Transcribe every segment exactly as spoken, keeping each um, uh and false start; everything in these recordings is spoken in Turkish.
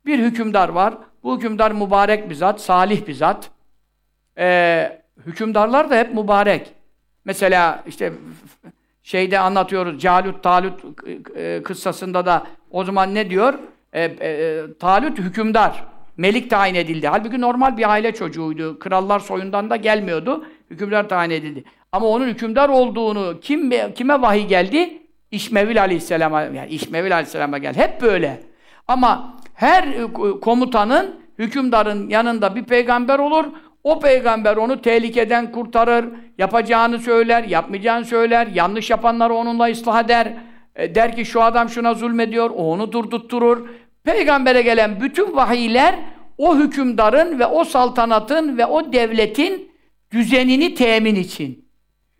Bir hükümdar var. Bu hükümdar mübarek bir zat, salih bir zat. Ee, hükümdarlar da hep mübarek. Mesela işte şeyde anlatıyoruz, Calut Talut e, kıssasında da o zaman ne diyor? E, e, Talut hükümdar, melik tayin edildi. Halbuki normal bir aile çocuğuydu. Krallar soyundan da gelmiyordu. Hükümdar tayin edildi. Ama onun hükümdar olduğunu kim kime vahiy geldi? İşmevil Aleyhisselam'a, yani İşmevil Aleyhisselam'a geldi. Hep böyle. Ama her komutanın, hükümdarın yanında bir peygamber olur. O peygamber onu tehlikeden kurtarır, yapacağını söyler, yapmayacağını söyler, yanlış yapanları onunla ıslah eder. E, der ki şu adam şuna zulmediyor, o onu durdurtturur. Peygambere gelen bütün vahiyler o hükümdarın ve o saltanatın ve o devletin düzenini temin için.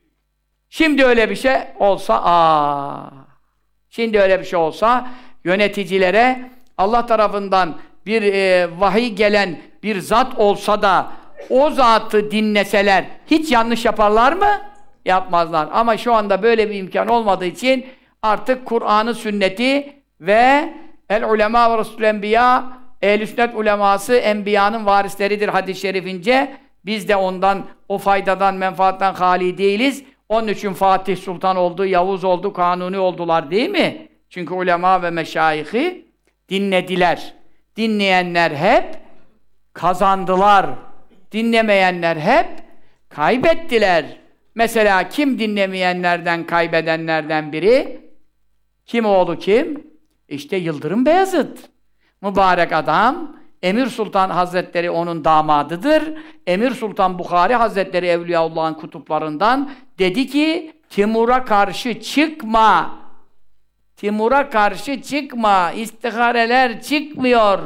Şimdi öyle bir şey olsa, aa. Şimdi öyle bir şey olsa yöneticilere Allah tarafından bir e, vahiy gelen bir zat olsa da o zatı dinleseler hiç yanlış yaparlar mı? Yapmazlar. Ama şu anda böyle bir imkan olmadığı için artık Kur'an'ı, sünneti ve el ulema ve rasul enbiya, ehl-i sünnet uleması enbiyanın varisleridir hadis-i şerifince. Biz de ondan, o faydadan, menfaattan hali değiliz. Onun için Fatih Sultan oldu, Yavuz oldu, Kanuni oldular değil mi? Çünkü ulema ve meşayihi dinlediler. Dinleyenler hep kazandılar. Dinlemeyenler hep kaybettiler. Mesela kim dinlemeyenlerden, kaybedenlerden biri? Kim oğlu kim? İşte Yıldırım Beyazıt. Mübarek adam. Emir Sultan Hazretleri onun damadıdır. Emir Sultan Bukhari Hazretleri Evliyaullah'ın kutuplarından dedi ki Timur'a karşı çıkma. Timur'a karşı çıkma. İstihareler çıkmıyor.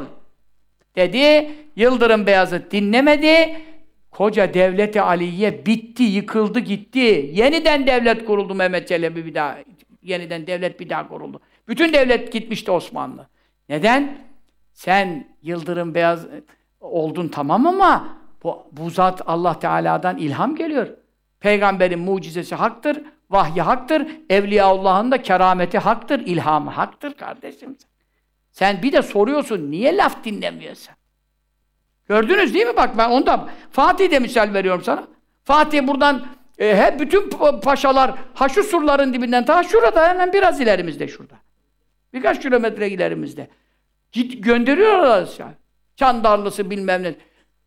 Dedi. Yıldırım Beyazıt dinlemedi. Koca Devlet-i Aliye bitti, yıkıldı, gitti. Yeniden devlet kuruldu Mehmet Çelebi bir daha. Yeniden devlet bir daha kuruldu. Bütün devlet gitmişti Osmanlı. Neden? Sen Yıldırım Beyaz oldun tamam ama bu, bu zat Allah Teala'dan ilham geliyor. Peygamberin mucizesi haktır, vahyi haktır, Evliyaullah'ın da kerameti haktır, ilhamı haktır kardeşim. Sen bir de soruyorsun, niye laf dinlemiyorsun? Gördünüz değil mi? Bak ben onda Fatih'de misal veriyorum sana. Fatih buradan e, hep bütün paşalar ha şu surların dibinden ta şurada hemen biraz ilerimizde şurada. Birkaç kilometre ilerimizde. Git gönderiyorlar yani. Çandarlısı bilmem ne.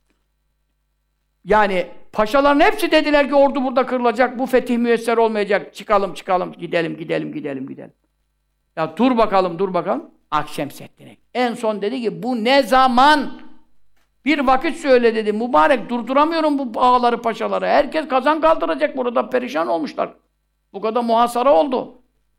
Yani paşaların hepsi dediler ki ordu burada kırılacak, bu fetih müyesser olmayacak. Çıkalım çıkalım gidelim gidelim gidelim gidelim. Ya dur bakalım dur bakalım. Akşemseddin'e. En son dedi ki bu ne zaman? Bir vakit söyle dedi. Mübarek durduramıyorum bu ağaları paşaları. Herkes kazan kaldıracak burada. Perişan olmuşlar. Bu kadar muhasara oldu.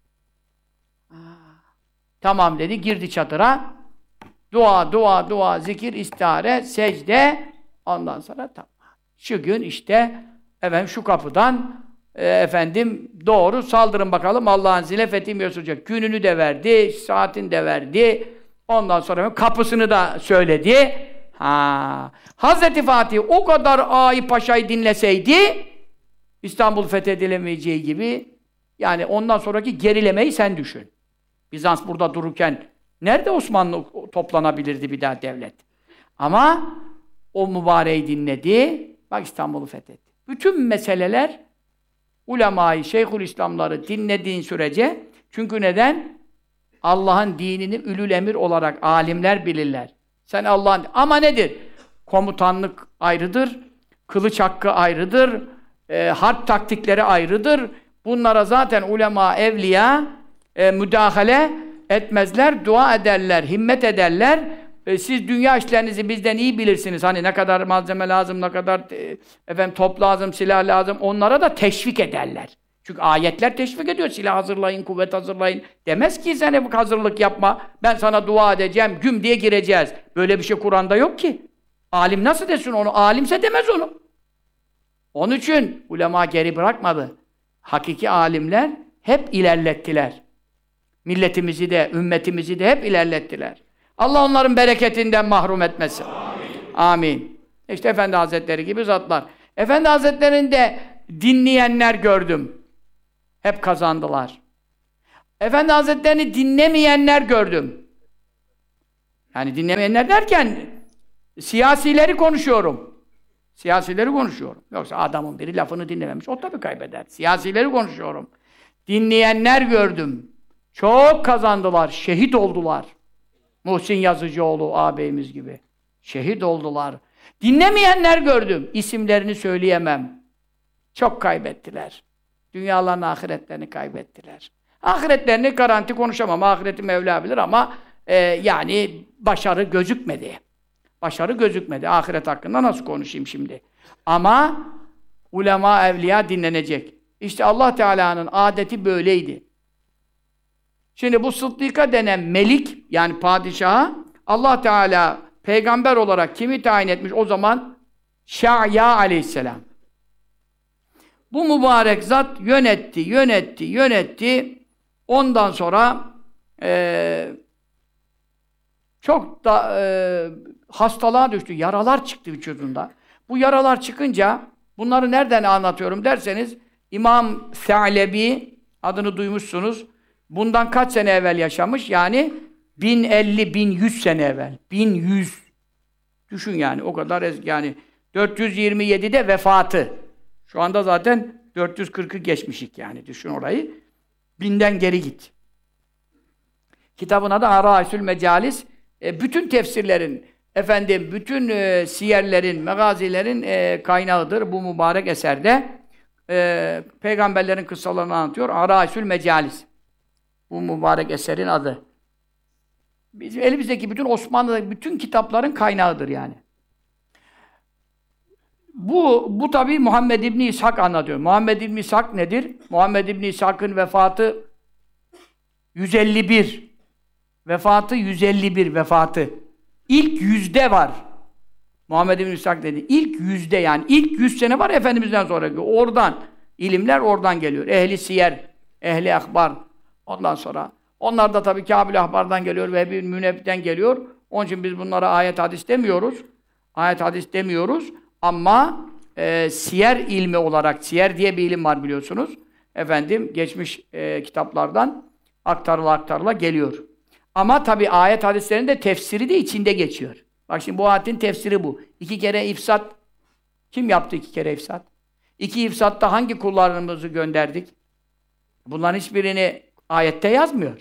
Aa, tamam dedi. Girdi çadıra. Dua, dua, dua, zikir, istihare, secde. Ondan sonra tamam. Şu gün işte efendim şu kapıdan e, efendim doğru saldırın bakalım. Allah'ın zile fethim olacak. Gününü de verdi. Saatini de verdi. Ondan sonra kapısını da söyledi. Ha. Hazreti Fatih o kadar ağayı paşayı dinleseydi İstanbul fethedilemeyeceği gibi yani ondan sonraki gerilemeyi sen düşün. Bizans burada dururken nerede Osmanlı toplanabilirdi bir daha devlet? Ama o mübareği dinledi. Bak İstanbul'u fethetti. Bütün meseleler ulemayı, Şeyhülislamları dinlediğin sürece çünkü neden? Allah'ın dinini ülül emir olarak alimler bilirler. Sen Allah'ın... Ama nedir? Komutanlık ayrıdır, kılıç hakkı ayrıdır, e, harp taktikleri ayrıdır. Bunlara zaten ulema, evliya e, müdahale etmezler, dua ederler, himmet ederler. E, siz dünya işlerinizi bizden iyi bilirsiniz. Hani ne kadar malzeme lazım, ne kadar e, efendim top lazım, silah lazım. Onlara da teşvik ederler. Çünkü ayetler teşvik ediyor. Silah hazırlayın, kuvvet hazırlayın. Demez ki sen hep hazırlık yapma. Ben sana dua edeceğim, güm diye gireceğiz. Böyle bir şey Kur'an'da yok ki. Alim nasıl desin onu? Alimse demez onu. Onun için ulema geri bırakmadı. Hakiki alimler hep ilerlettiler. Milletimizi de, ümmetimizi de hep ilerlettiler. Allah onların bereketinden mahrum etmesin. Amin. Amin. İşte Efendi Hazretleri gibi zatlar. Efendi Hazretleri'nde dinleyenler gördüm. Hep kazandılar. Efendi Hazretleri'ni dinlemeyenler gördüm. Yani dinlemeyenler derken siyasileri konuşuyorum. Siyasileri konuşuyorum. Yoksa adamın biri lafını dinlememiş. O tabii kaybeder. Siyasileri konuşuyorum. Dinleyenler gördüm. Çok kazandılar. Şehit oldular. Muhsin Yazıcıoğlu ağabeyimiz gibi. Şehit oldular. Dinlemeyenler gördüm. İsimlerini söyleyemem. Çok kaybettiler. Dünyalarını, ahiretlerini kaybettiler. Ahiretlerini garanti konuşamam. Ahireti Mevla bilir ama e, yani başarı gözükmedi. Başarı gözükmedi. Ahiret hakkında nasıl konuşayım şimdi? Ama ulema, evliya dinlenecek. İşte Allah Teala'nın adeti böyleydi. Şimdi bu Sıddika denen melik, yani padişaha Allah Teala peygamber olarak kimi tayin etmiş o zaman? Şa'ya aleyhisselam. Bu mübarek zat yönetti, yönetti, yönetti. Ondan sonra e, çok da e, hastalığa düştü. Yaralar çıktı vücudunda. Bu yaralar çıkınca, bunları nereden anlatıyorum derseniz, İmam Sa'lebi, adını duymuşsunuz. Bundan kaç sene evvel yaşamış? Yani bin elli bin yüz sene evvel. bin yüz. Düşün yani o kadar eski. Yani dört yüz yirmi yedide vefatı. Şu anda zaten dört yüz kırkı geçmişik yani. Düşün orayı. Binden geri git. Kitabın adı Araisül Mecalis. E, bütün tefsirlerin, efendim, bütün e, siyerlerin, megazilerin e, kaynağıdır bu mübarek eserde. E, peygamberlerin kıssalarını anlatıyor. Araisül Mecalis. Bu mübarek eserin adı. Bizim elimizdeki bütün Osmanlı'daki bütün kitapların kaynağıdır yani. Bu, bu tabi Muhammed İbni İshak anlatıyor. Muhammed İbni İshak nedir? Muhammed İbni İshak'ın vefatı yüz elli bir. Vefatı yüz elli bir vefatı. İlk yüzde var. Muhammed İbni İshak dedi. İlk yüzde yani. İlk yüz sene var Efendimiz'den sonraki. Oradan. İlimler oradan geliyor. Ehli siyer, ehli akbar. Ondan sonra. Onlar da tabii Kâbil Ahbar'dan geliyor ve bir Münebbi'den geliyor. Onun için biz bunlara ayet hadis demiyoruz. Ayet hadis demiyoruz. Ama e, siyer ilmi olarak, siyer diye bir ilim var biliyorsunuz. Efendim, geçmiş e, kitaplardan aktarıla aktarıla geliyor. Ama tabii ayet hadislerinin de tefsiri de içinde geçiyor. Bak şimdi bu ayetin tefsiri bu. İki kere ifsat. Kim yaptı iki kere ifsat? İki ifsatta hangi kullarımızı gönderdik? Bunların hiçbirini ayette yazmıyor.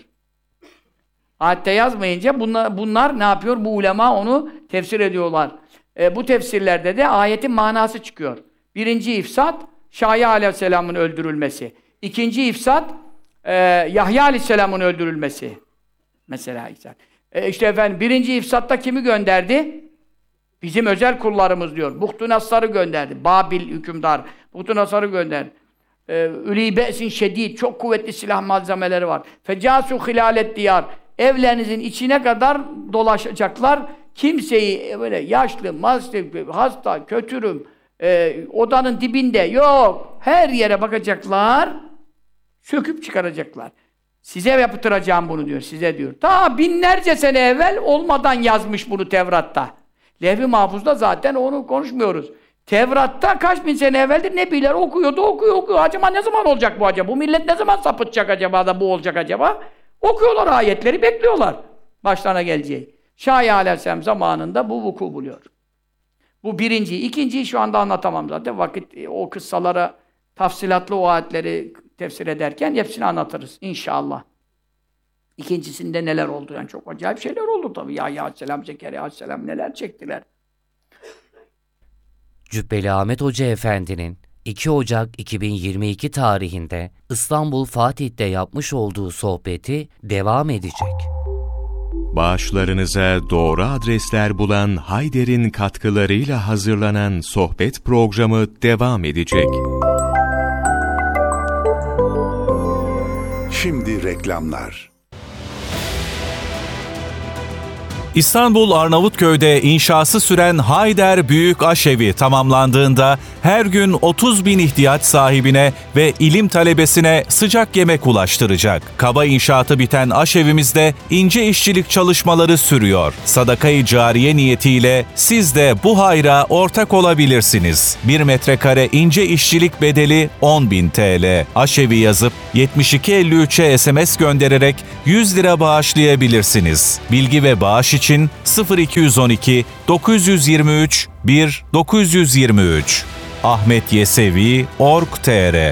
Ayette yazmayınca bunlar, bunlar ne yapıyor? Bu ulema onu tefsir ediyorlar. E, bu tefsirlerde de ayetin manası çıkıyor. Birinci ifsat, Şahya Aleyhisselam'ın öldürülmesi. İkinci ifsat, e, Yahya Aleyhisselam'ın öldürülmesi. Mesela ifsat. E, işte efendim, birinci ifsatta kimi gönderdi? Bizim özel kullarımız diyor. Buhtu-Nassar'ı gönderdi. Babil hükümdar. Buhtu-Nassar'ı gönderdi. Ülî be'sin şedîd. Çok kuvvetli silah malzemeleri var. Fecâsû hilâlet diyar. Evlerinizin içine kadar dolaşacaklar. Kimseyi böyle yaşlı, maslı, hasta, kötürüm, e, odanın dibinde yok. Her yere bakacaklar. Söküp çıkaracaklar. Size yaptıracağım bunu diyor. Size diyor. Ta binlerce sene evvel olmadan yazmış bunu Tevrat'ta. Levh-i Mahfuz'da zaten onu konuşmuyoruz. Tevrat'ta kaç bin sene evveldir Nebiler okuyordu, okuyor, okuyor. Acaba ne zaman olacak bu acaba? Bu millet ne zaman sapıtacak acaba da bu olacak acaba? Okuyorlar ayetleri, bekliyorlar. Başlarına geleceği. Şahya Aleyhisselam zamanında bu vuku buluyor. Bu birinci. İkinciyi şu anda anlatamam zaten. Vakit o kıssalara, tafsilatlı o ayetleri tefsir ederken hepsini anlatırız inşallah. İkincisinde neler oldu? Yani çok acayip şeyler oldu tabii. Yahya Aleyhisselam, Zekeriya Aleyhisselam neler çektiler. Cübbeli Ahmet Hoca Efendi'nin iki Ocak iki bin yirmi iki tarihinde İstanbul Fatih'te yapmış olduğu sohbeti devam edecek. Bağışlarınıza doğru adresler bulan Hayder'in katkılarıyla hazırlanan sohbet programı devam edecek. Şimdi reklamlar. İstanbul Arnavutköy'de inşası süren Hayder Büyük Aşevi tamamlandığında her gün otuz bin ihtiyaç sahibine ve ilim talebesine sıcak yemek ulaştıracak. Kaba inşaatı biten aşevimizde ince işçilik çalışmaları sürüyor. Sadaka-i cariye niyetiyle siz de bu hayra ortak olabilirsiniz. bir metrekare ince işçilik bedeli on bin TL. Aşevi yazıp yetmiş iki elli üçe S M S göndererek yüz lira bağışlayabilirsiniz. Bilgi ve bağış için için sıfır iki yüz on iki dokuz yüz yirmi üç bir dokuz yüz yirmi üç ahmetyesevi nokta org nokta tr.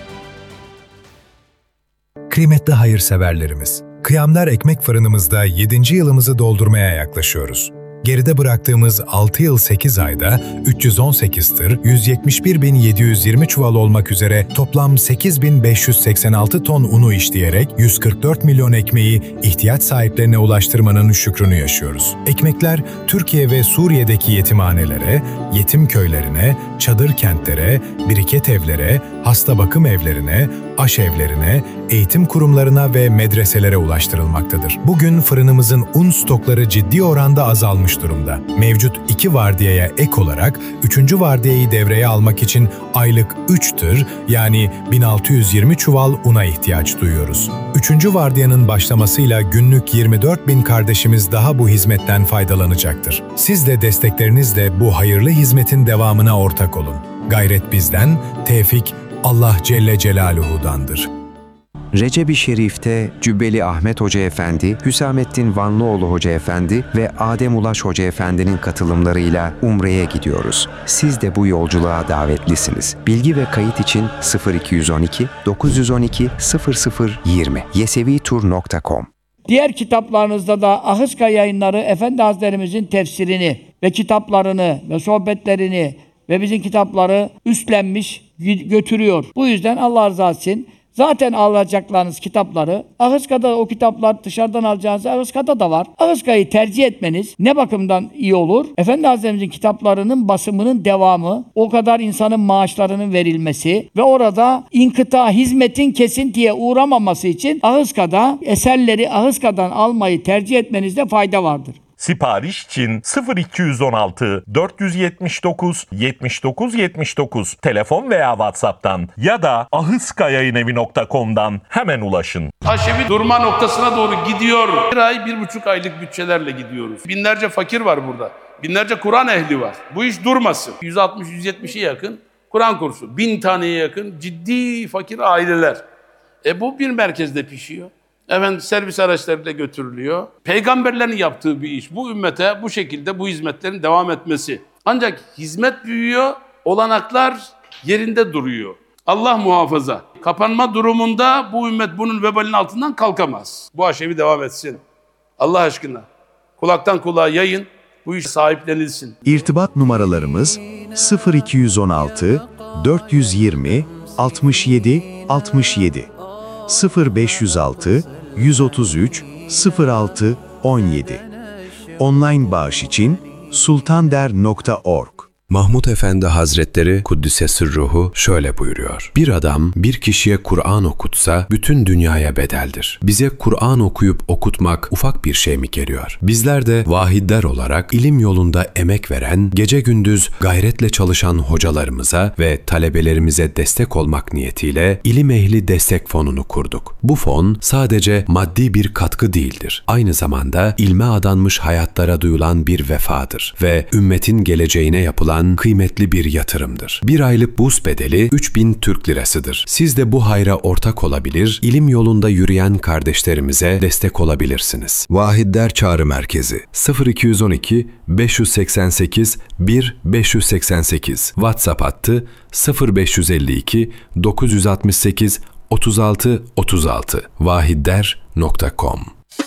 Kıymetli hayırseverlerimiz, Kıyamlar Ekmek Fırınımızda yedinci yılımızı doldurmaya yaklaşıyoruz. Geride bıraktığımız altı yıl sekiz ayda üç yüz on sekiz tır, yüz yetmiş bir bin yedi yüz yirmi çuval olmak üzere toplam sekiz bin beş yüz seksen altı ton unu işleyerek yüz kırk dört milyon ekmeği ihtiyaç sahiplerine ulaştırmanın şükrünü yaşıyoruz. Ekmekler Türkiye ve Suriye'deki yetimhanelere, yetim köylerine, çadır kentlere, biriket evlere, hasta bakım evlerine, aşevlerine, eğitim kurumlarına ve medreselere ulaştırılmaktadır. Bugün fırınımızın un stokları ciddi oranda azalmış durumda. Mevcut iki vardiyaya ek olarak üçüncü vardiyayı devreye almak için aylık üç tır yani bin altı yüz yirmi çuval una ihtiyaç duyuyoruz. Üçüncü vardiyanın başlamasıyla günlük yirmi dört bin kardeşimiz daha bu hizmetten faydalanacaktır. Siz de desteklerinizle bu hayırlı hizmetin devamına ortak olun. Gayret bizden, tevfik Allah Celle Celaluhu'dandır. Recep-i Şerif'te Cübbeli Ahmet Hoca Efendi, Hüsamettin Vanlıoğlu Hoca Efendi ve Adem Ulaş Hoca Efendi'nin katılımlarıyla Umre'ye gidiyoruz. Siz de bu yolculuğa davetlisiniz. Bilgi ve kayıt için sıfır iki yüz on iki dokuz yüz on iki sıfır sıfır yirmi yesevitur nokta com. Diğer kitaplarınızda da Ahıska Yayınları Efendi Hazretlerimizin tefsirini ve kitaplarını ve sohbetlerini ve bizim kitapları üstlenmiş, götürüyor. Bu yüzden Allah rızası için zaten alacaklarınız kitapları, Ahıska'da o kitaplar dışarıdan alacağınız Ahıska'da da var. Ahıska'yı tercih etmeniz ne bakımdan iyi olur? Efendi Hazretlerimizin kitaplarının basımının devamı, o kadar insanın maaşlarının verilmesi ve orada inkıta, hizmetin kesintiye uğramaması için Ahıska'da eserleri Ahıska'dan almayı tercih etmenizde fayda vardır. Sipariş için sıfır iki yüz on altı dört yüz yetmiş dokuz yetmiş dokuz yetmiş dokuz telefon veya WhatsApp'tan ya da ahıskayayınevi nokta com'dan hemen ulaşın. Aşevi durma noktasına doğru gidiyor. Bir ay, bir buçuk aylık bütçelerle gidiyoruz. Binlerce fakir var burada. Binlerce Kur'an ehli var. Bu iş durmasın. yüz altmış yüz yetmişe yakın Kur'an kursu. Bin taneye yakın ciddi fakir aileler. E bu bir merkezde pişiyor. Efendim servis araçlarıyla götürülüyor. Peygamberlerin yaptığı bir iş. Bu ümmete bu şekilde bu hizmetlerin devam etmesi. Ancak hizmet büyüyor, olanaklar yerinde duruyor. Allah muhafaza. Kapanma durumunda bu ümmet bunun vebalinin altından kalkamaz. Bu aşevi devam etsin. Allah aşkına. Kulaktan kulağa yayın. Bu iş sahiplenilsin. İrtibat numaralarımız sıfır iki yüz on altı dört yüz yirmi altmış yedi altmış yedi sıfır beş yüz altı yüz otuz üç sıfır altı on yedi. Online bağış için sultander nokta org. Mahmud Efendi Hazretleri Kuddise Sırruhu şöyle buyuruyor. Bir adam bir kişiye Kur'an okutsa bütün dünyaya bedeldir. Bize Kur'an okuyup okutmak ufak bir şey mi geliyor? Bizler de vahidler olarak ilim yolunda emek veren, gece gündüz gayretle çalışan hocalarımıza ve talebelerimize destek olmak niyetiyle İlim Ehli Destek Fonu'nu kurduk. Bu fon sadece maddi bir katkı değildir. Aynı zamanda ilme adanmış hayatlara duyulan bir vefadır ve ümmetin geleceğine yapılan kıymetli bir yatırımdır. Bir aylık burs bedeli üç bin Türk lirasıdır. Siz de bu hayra ortak olabilir, ilim yolunda yürüyen kardeşlerimize destek olabilirsiniz. Vahidler Çağrı Merkezi sıfır iki yüz on iki beş yüz seksen sekiz bir beş yüz seksen sekiz WhatsApp hattı sıfır beş yüz elli iki dokuz yüz altmış sekiz otuz altı otuz altı vahidler nokta com.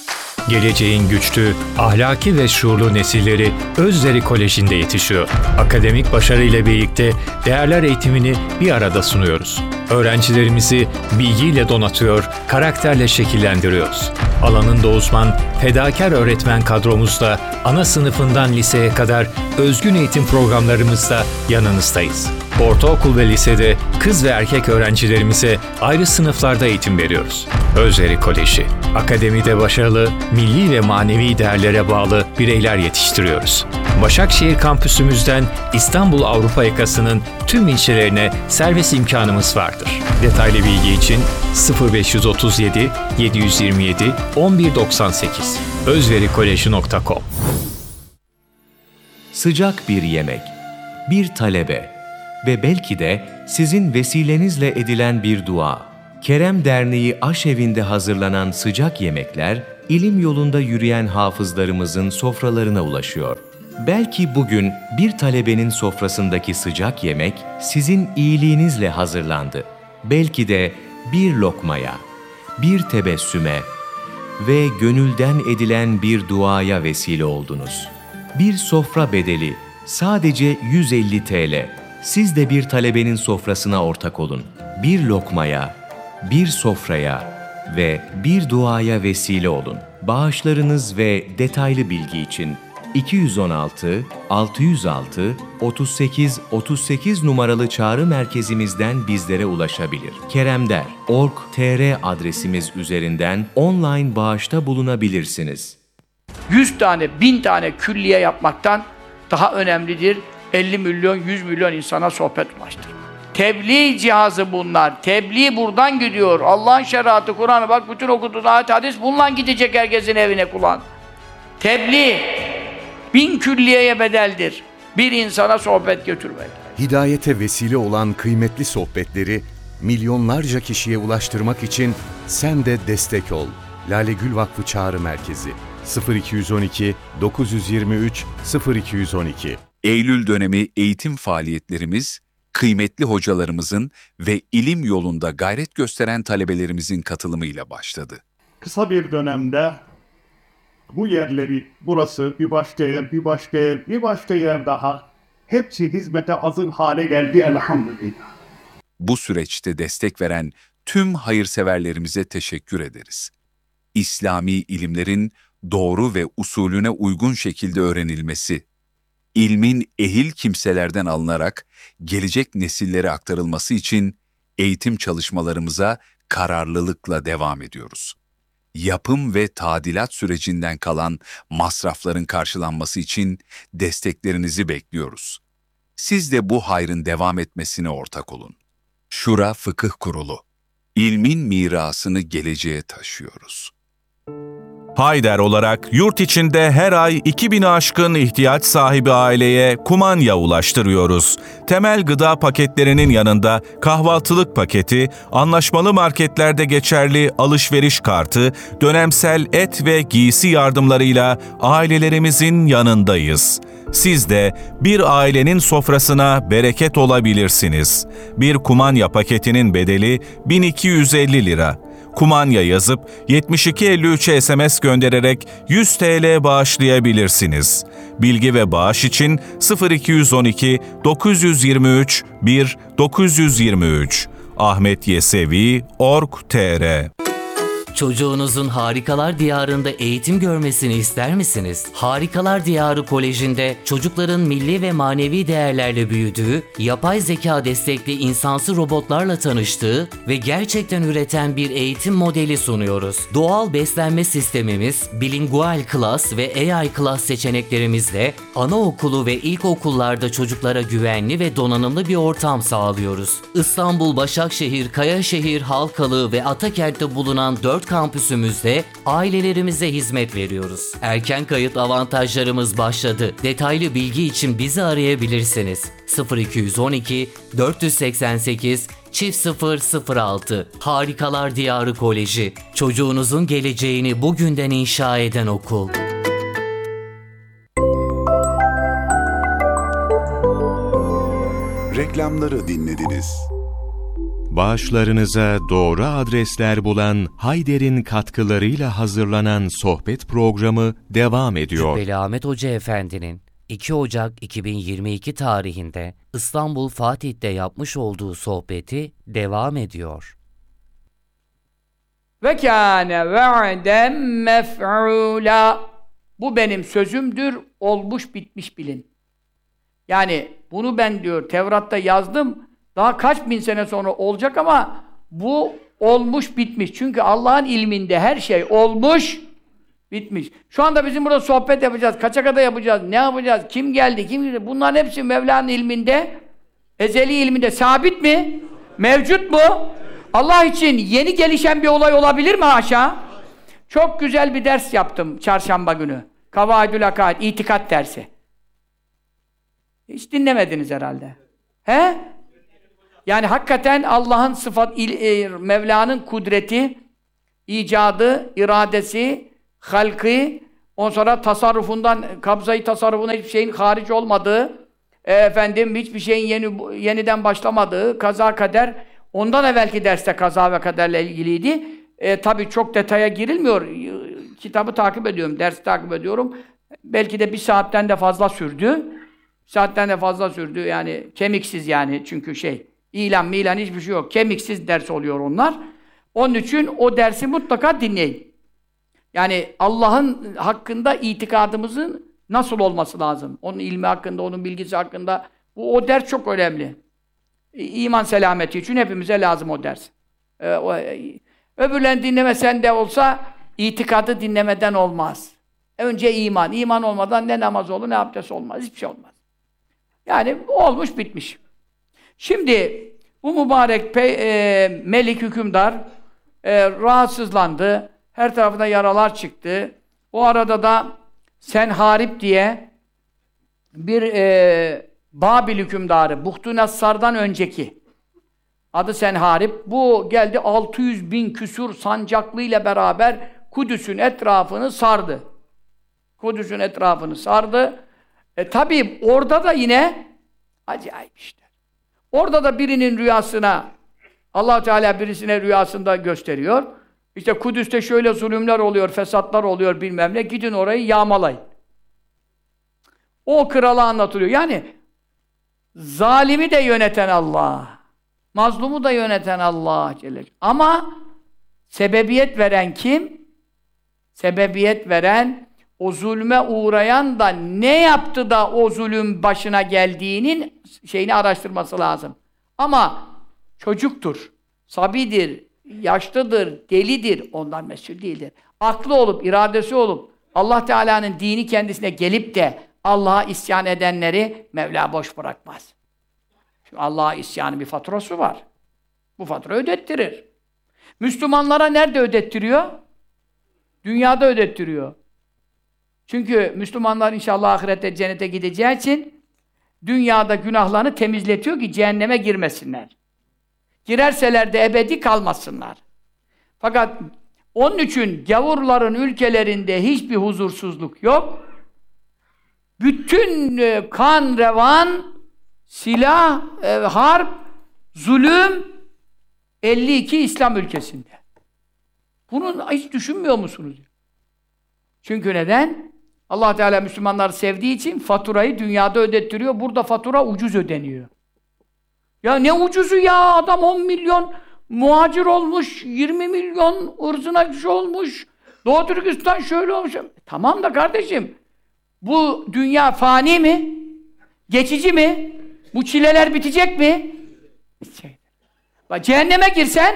Geleceğin güçlü, ahlaki ve şuurlu nesilleri Özleri Koleji'nde yetişiyor. Akademik başarı ile birlikte değerler eğitimini bir arada sunuyoruz. Öğrencilerimizi bilgiyle donatıyor, karakterle şekillendiriyoruz. Alanında uzman, fedakar öğretmen kadromuzla ana sınıfından liseye kadar özgün eğitim programlarımızda yanınızdayız. Ortaokul ve lisede kız ve erkek öğrencilerimize ayrı sınıflarda eğitim veriyoruz. Özleri Koleji, akademide başarılı, milli ve manevi değerlere bağlı bireyler yetiştiriyoruz. Başakşehir kampüsümüzden İstanbul Avrupa yakasının tüm ilçelerine servis imkanımız vardır. Detaylı bilgi için sıfır beş yüz otuz yedi yedi yüz yirmi yedi on bir doksan sekiz özverikoleji nokta com. Sıcak bir yemek, bir talebe ve belki de sizin vesilenizle edilen bir dua. Kerem Derneği Aşevi'nde hazırlanan sıcak yemekler, ilim yolunda yürüyen hafızlarımızın sofralarına ulaşıyor. Belki bugün bir talebenin sofrasındaki sıcak yemek sizin iyiliğinizle hazırlandı. Belki de bir lokmaya, bir tebessüme ve gönülden edilen bir duaya vesile oldunuz. Bir sofra bedeli sadece yüz elli TL. Siz de bir talebenin sofrasına ortak olun. Bir lokmaya, bir sofraya ve bir duaya vesile olun. Bağışlarınız ve detaylı bilgi için iki yüz on altı altı yüz altı otuz sekiz otuz sekiz numaralı çağrı merkezimizden bizlere ulaşabilir. keremder nokta org nokta tr adresimiz üzerinden online bağışta bulunabilirsiniz. yüz tane, bin tane külliye yapmaktan daha önemlidir elli milyon, yüz milyon insana sohbet ulaştırmak. Tebliğ cihazı bunlar. Tebliğ buradan gidiyor. Allah'ın şeriatı, Kur'an'ı bak bütün okuduğun ayet hadis bununla gidecek herkesin evine kulağın. Tebliğ bin külliyeye bedeldir. Bir insana sohbet götürmek. Hidayete vesile olan kıymetli sohbetleri milyonlarca kişiye ulaştırmak için sen de destek ol. Lale Gül Vakfı Çağrı Merkezi sıfır iki on iki dokuz yüz yirmi üç sıfır iki on iki. Eylül dönemi eğitim faaliyetlerimiz, kıymetli hocalarımızın ve ilim yolunda gayret gösteren talebelerimizin katılımıyla başladı. Kısa bir dönemde bu yerleri, burası bir başka yer, bir başka yer, bir başka yer daha hepsi hizmete hazır hale geldi elhamdülillah. Bu süreçte destek veren tüm hayırseverlerimize teşekkür ederiz. İslami ilimlerin doğru ve usulüne uygun şekilde öğrenilmesi, ilmin ehil kimselerden alınarak gelecek nesillere aktarılması için eğitim çalışmalarımıza kararlılıkla devam ediyoruz. Yapım ve tadilat sürecinden kalan masrafların karşılanması için desteklerinizi bekliyoruz. Siz de bu hayrın devam etmesine ortak olun. Şura Fıkıh Kurulu. İlmin mirasını geleceğe taşıyoruz. Hayder olarak yurt içinde her ay iki bini aşkın ihtiyaç sahibi aileye kumanya ulaştırıyoruz. Temel gıda paketlerinin yanında kahvaltılık paketi, anlaşmalı marketlerde geçerli alışveriş kartı, dönemsel et ve giysi yardımlarıyla ailelerimizin yanındayız. Siz de bir ailenin sofrasına bereket olabilirsiniz. Bir kumanya paketinin bedeli bin iki yüz elli lira. Kumanya yazıp yetmiş iki elli üçe S M S göndererek yüz TL bağışlayabilirsiniz. Bilgi ve bağış için sıfır iki on iki dokuz yüz yirmi üç bir dokuz yüz yirmi üç ahmet yesevi nokta org nokta tr. Çocuğunuzun Harikalar Diyarı'nda eğitim görmesini ister misiniz? Harikalar Diyarı Koleji'nde çocukların milli ve manevi değerlerle büyüdüğü, yapay zeka destekli insansı robotlarla tanıştığı ve gerçekten üreten bir eğitim modeli sunuyoruz. Doğal beslenme sistemimiz, bilingual class ve A I class seçeneklerimizle anaokulu ve ilkokullarda çocuklara güvenli ve donanımlı bir ortam sağlıyoruz. İstanbul, Başakşehir, Kayaşehir, Halkalı ve Atakent'te bulunan dört kampüsümüzde ailelerimize hizmet veriyoruz. Erken kayıt avantajlarımız başladı. Detaylı bilgi için bizi arayabilirsiniz. sıfır iki on iki dört seksen sekiz çift sıfır sıfır altı. Harikalar Diyarı Koleji. Çocuğunuzun geleceğini bugünden inşa eden okul. Reklamları dinlediniz. Bağışlarınıza doğru adresler bulan Hayder'in katkılarıyla hazırlanan sohbet programı devam ediyor. Cübbeli Ahmet Hoca Efendi'nin iki Ocak iki bin yirmi iki tarihinde İstanbul Fatih'te yapmış olduğu sohbeti devam ediyor. Ve kâne ve'den mef'ûlâ. Bu benim sözümdür, olmuş bitmiş bilin. Yani bunu ben diyor Tevrat'ta yazdım. Daha kaç bin sene sonra olacak ama bu olmuş bitmiş. Çünkü Allah'ın ilminde her şey olmuş bitmiş. Şu anda bizim burada sohbet yapacağız. Kaça kadar yapacağız? Ne yapacağız? Kim geldi? Kim geldi? Bunların hepsi Mevla'nın ilminde, ezeli ilminde sabit mi? Mevcut mu? Allah için yeni gelişen bir olay olabilir mi haşa? Çok güzel bir ders yaptım çarşamba günü. Kavaidül Akaid, itikat dersi. Hiç dinlemediniz herhalde. He? Yani hakikaten Allah'ın sıfat, il, e, Mevla'nın kudreti, icadı, iradesi, halkı, ondan sonra tasarrufundan, kabzayı tasarrufuna hiçbir şeyin hariç olmadığı, e, efendim hiçbir şeyin yeni, yeniden başlamadığı, kaza kader, ondan evvelki derste kaza ve kaderle ilgiliydi. E, tabii çok detaya girilmiyor. Kitabı takip ediyorum, dersi takip ediyorum. Belki de bir saatten de fazla sürdü. Bir saatten de fazla sürdü. Yani kemiksiz yani. Çünkü şey, ilan milan hiçbir şey yok. Kemiksiz ders oluyor onlar. Onun için o dersi mutlaka dinleyin. Yani Allah'ın hakkında itikadımızın nasıl olması lazım? Onun ilmi hakkında, onun bilgisi hakkında. Bu, o ders çok önemli. İman selameti için hepimize lazım o ders. Ee, o, öbürlerini dinlemesen de olsa itikadı dinlemeden olmaz. Önce iman. İman olmadan ne namaz olur, ne abdest olmaz. Hiçbir şey olmaz. Yani olmuş, bitmiş. Şimdi bu mübarek pe, e, melik hükümdar e, rahatsızlandı. Her tarafına yaralar çıktı. O arada da Senharip diye bir e, Babil hükümdarı, Buhtu-Nassar'dan önceki adı Senharip. Bu geldi altı yüz bin küsur sancaklı beraber Kudüs'ün etrafını sardı. Kudüs'ün etrafını sardı. E tabi orada da yine acayip işte. Orada da birinin rüyasına Allah Teala birisine rüyasında gösteriyor. İşte Kudüs'te şöyle zulümler oluyor, fesatlar oluyor bilmem ne. Gidin orayı yağmalayın. O krala anlatılıyor. Yani zalimi de yöneten Allah. Mazlumu da yöneten Allah Celle. Ama sebebiyet veren kim? Sebebiyet veren, o zulme uğrayan da ne yaptı da o zulüm başına geldiğinin şeyini araştırması lazım. Ama çocuktur, sabidir, yaşlıdır, delidir, ondan mesul değildir. Aklı olup, iradesi olup, Allah Teala'nın dini kendisine gelip de Allah'a isyan edenleri Mevla boş bırakmaz. Çünkü Allah'a isyanın bir faturası var. Bu fatura ödettirir. Müslümanlara nerede ödettiriyor? Dünyada ödettiriyor. Çünkü Müslümanlar inşallah ahirette cennete gideceği için dünyada günahlarını temizletiyor ki cehenneme girmesinler. Girerseler de ebedi kalmasınlar. Fakat onun için gavurların ülkelerinde hiçbir huzursuzluk yok. Bütün kan revan, silah, e, harp, zulüm elli iki İslam ülkesinde. Bunu hiç düşünmüyor musunuz? Çünkü neden? Allah Teala Müslümanları sevdiği için faturayı dünyada ödettiriyor. Burada fatura ucuz ödeniyor. Ya ne ucuzu ya? Adam on milyon muhacir olmuş, yirmi milyon ırzına kişi olmuş. Doğu Türkistan şöyle olmuş. Tamam da kardeşim, bu dünya fani mi? Geçici mi? Bu çileler bitecek mi? Bitecek. Bak cehenneme girsen,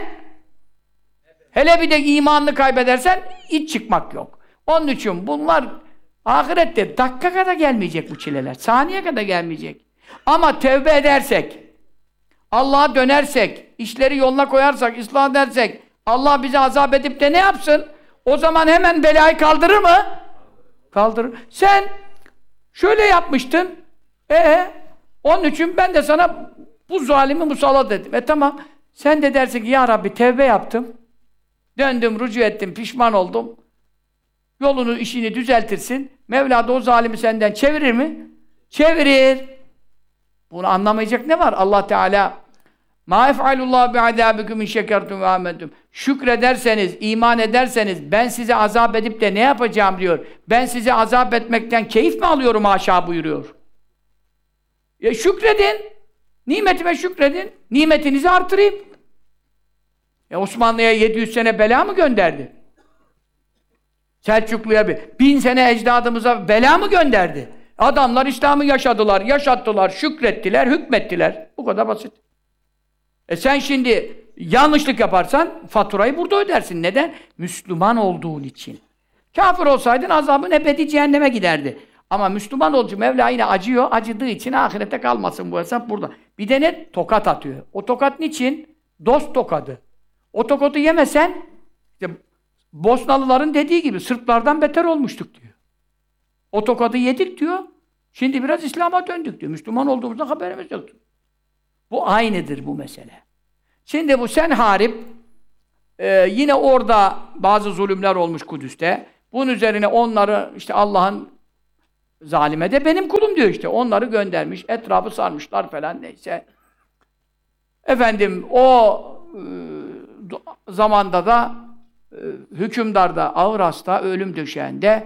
hele bir de imanını kaybedersen hiç çıkmak yok. Onun için bunlar ahirette dakika kadar gelmeyecek bu çileler. Saniye kadar gelmeyecek. Ama tevbe edersek, Allah'a dönersek, işleri yoluna koyarsak, ıslah edersek, Allah bizi azap edip de ne yapsın? O zaman hemen belayı kaldırır mı? Kaldırır. Sen şöyle yapmıştın. Ee, onun için ben de sana bu zalimi musallat ettim. E tamam. Sen de dersin ki ya Rabbi tevbe yaptım. Döndüm, rücu ettim, pişman oldum. Yolunu, işini düzeltirsin. Mevla da o zalimi senden çevirir mi? Çevirir. Bunu anlamayacak ne var? Allah Teala مَا اَفْعَلُ اللّٰهُ بِعَذَابِكُمْ اِنْ شَكَرْتُمْ وَاَمَنْتُمْ Şükrederseniz, iman ederseniz ben size azap edip de ne yapacağım diyor. Ben size azap etmekten keyif mi alıyorum haşa buyuruyor. Ya şükredin. Nimetime şükredin. Nimetinizi artırayım. Ya Osmanlı'ya yedi yüz sene bela mı gönderdi? Selçuklu'ya bir bin sene ecdadımıza bela mı gönderdi? Adamlar İslam'ı yaşadılar, yaşattılar, şükrettiler, hükmettiler. Bu kadar basit. E sen şimdi yanlışlık yaparsan faturayı burada ödersin. Neden? Müslüman olduğun için. Kafir olsaydın azabın ebedi cehenneme giderdi. Ama Müslüman olduğu Mevla yine acıyor, acıdığı için ahirette kalmasın bu hesap burada. Bir de ne? Tokat atıyor. O tokat niçin? Dost tokadı. O tokatı yemesen işte Bosnalıların dediği gibi Sırplardan beter olmuştuk diyor. O tokadı yedik diyor. Şimdi biraz İslam'a döndük diyor. Müslüman olduğumuzda haberimiz yoktu. Bu aynıdır bu mesele. Şimdi bu Senharip e, yine orada bazı zulümler olmuş Kudüs'te. Bunun üzerine onları işte Allah'ın zalime de benim kulum diyor işte. Onları göndermiş, etrafı sarmışlar falan neyse. Efendim o e, zamanda da e, hükümdar da ağır hasta, ölüm döşeğinde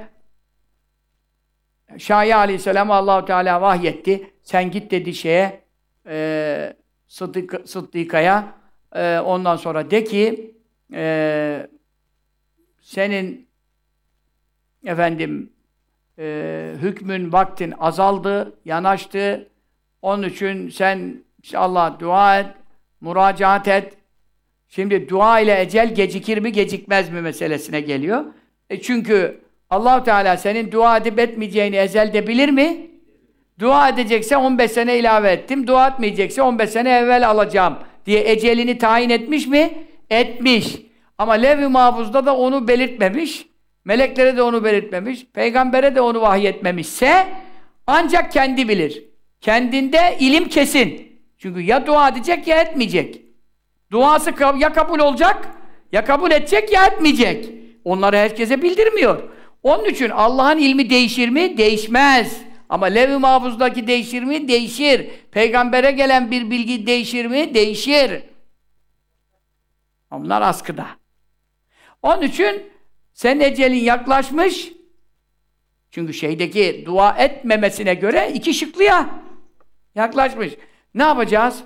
Şahi Aleyhisselam Allah-u Teala vahyetti. Sen git dedi şeye e, Sıddık, Sıddıka'ya e, ondan sonra de ki e, senin efendim e, hükmün, vaktin azaldı, yanaştı. Onun için sen inşallah dua et, müracaat et. Şimdi dua ile ecel gecikir mi, gecikmez mi meselesine geliyor. E çünkü Allah-u Teala senin dua edip etmeyeceğini ezelde bilir mi? Dua edecekse on beş sene ilave ettim, dua etmeyecekse on beş sene evvel alacağım diye ecelini tayin etmiş mi? Etmiş. Ama Levh-i Mahfuz'da da onu belirtmemiş. Meleklere de onu belirtmemiş. Peygambere de onu vahyetmemişse ancak kendi bilir. Kendinde ilim kesin. Çünkü ya dua edecek ya etmeyecek. Duası ya kabul olacak, ya kabul edecek ya etmeyecek. Onları herkese bildirmiyor. Onun için Allah'ın ilmi değişir mi? Değişmez. Ama Levh-i Mahfuz'daki değişir mi? Değişir. Peygambere gelen bir bilgi değişir mi? Değişir. Onlar askıda. Onun için senin ecelin yaklaşmış. Çünkü şeydeki dua etmemesine göre iki şıklıya yaklaşmış. Ne yapacağız?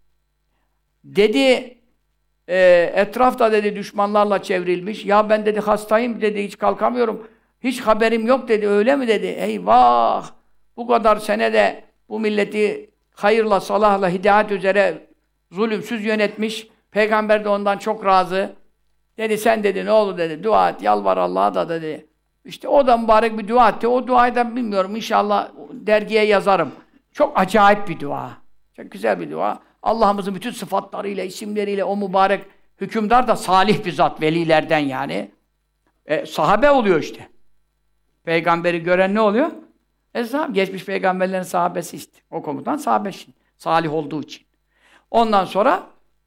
Dedi, e, etrafta dedi düşmanlarla çevrilmiş. Ya ben dedi hastayım dedi, hiç kalkamıyorum. Hiç haberim yok dedi, öyle mi dedi. Eyvah! Bu kadar senede bu milleti hayırla, salahla, hidayet üzere zulümsüz yönetmiş. Peygamber de ondan çok razı. Dedi sen dedi ne olur dedi, dua et, yalvar Allah'a da dedi. İşte o da mübarek bir dua etti. O duayı da bilmiyorum, inşallah dergiye yazarım. Çok acayip bir dua. Çok güzel bir dua. Allah'ımızın bütün sıfatlarıyla, isimleriyle o mübarek hükümdar da salih bir zat, velilerden yani. E, sahabe oluyor işte. Peygamberi gören ne oluyor? E, sahabe, geçmiş peygamberlerin sahabesi işte. O komutan sahabe şimdi. Salih olduğu için. Ondan sonra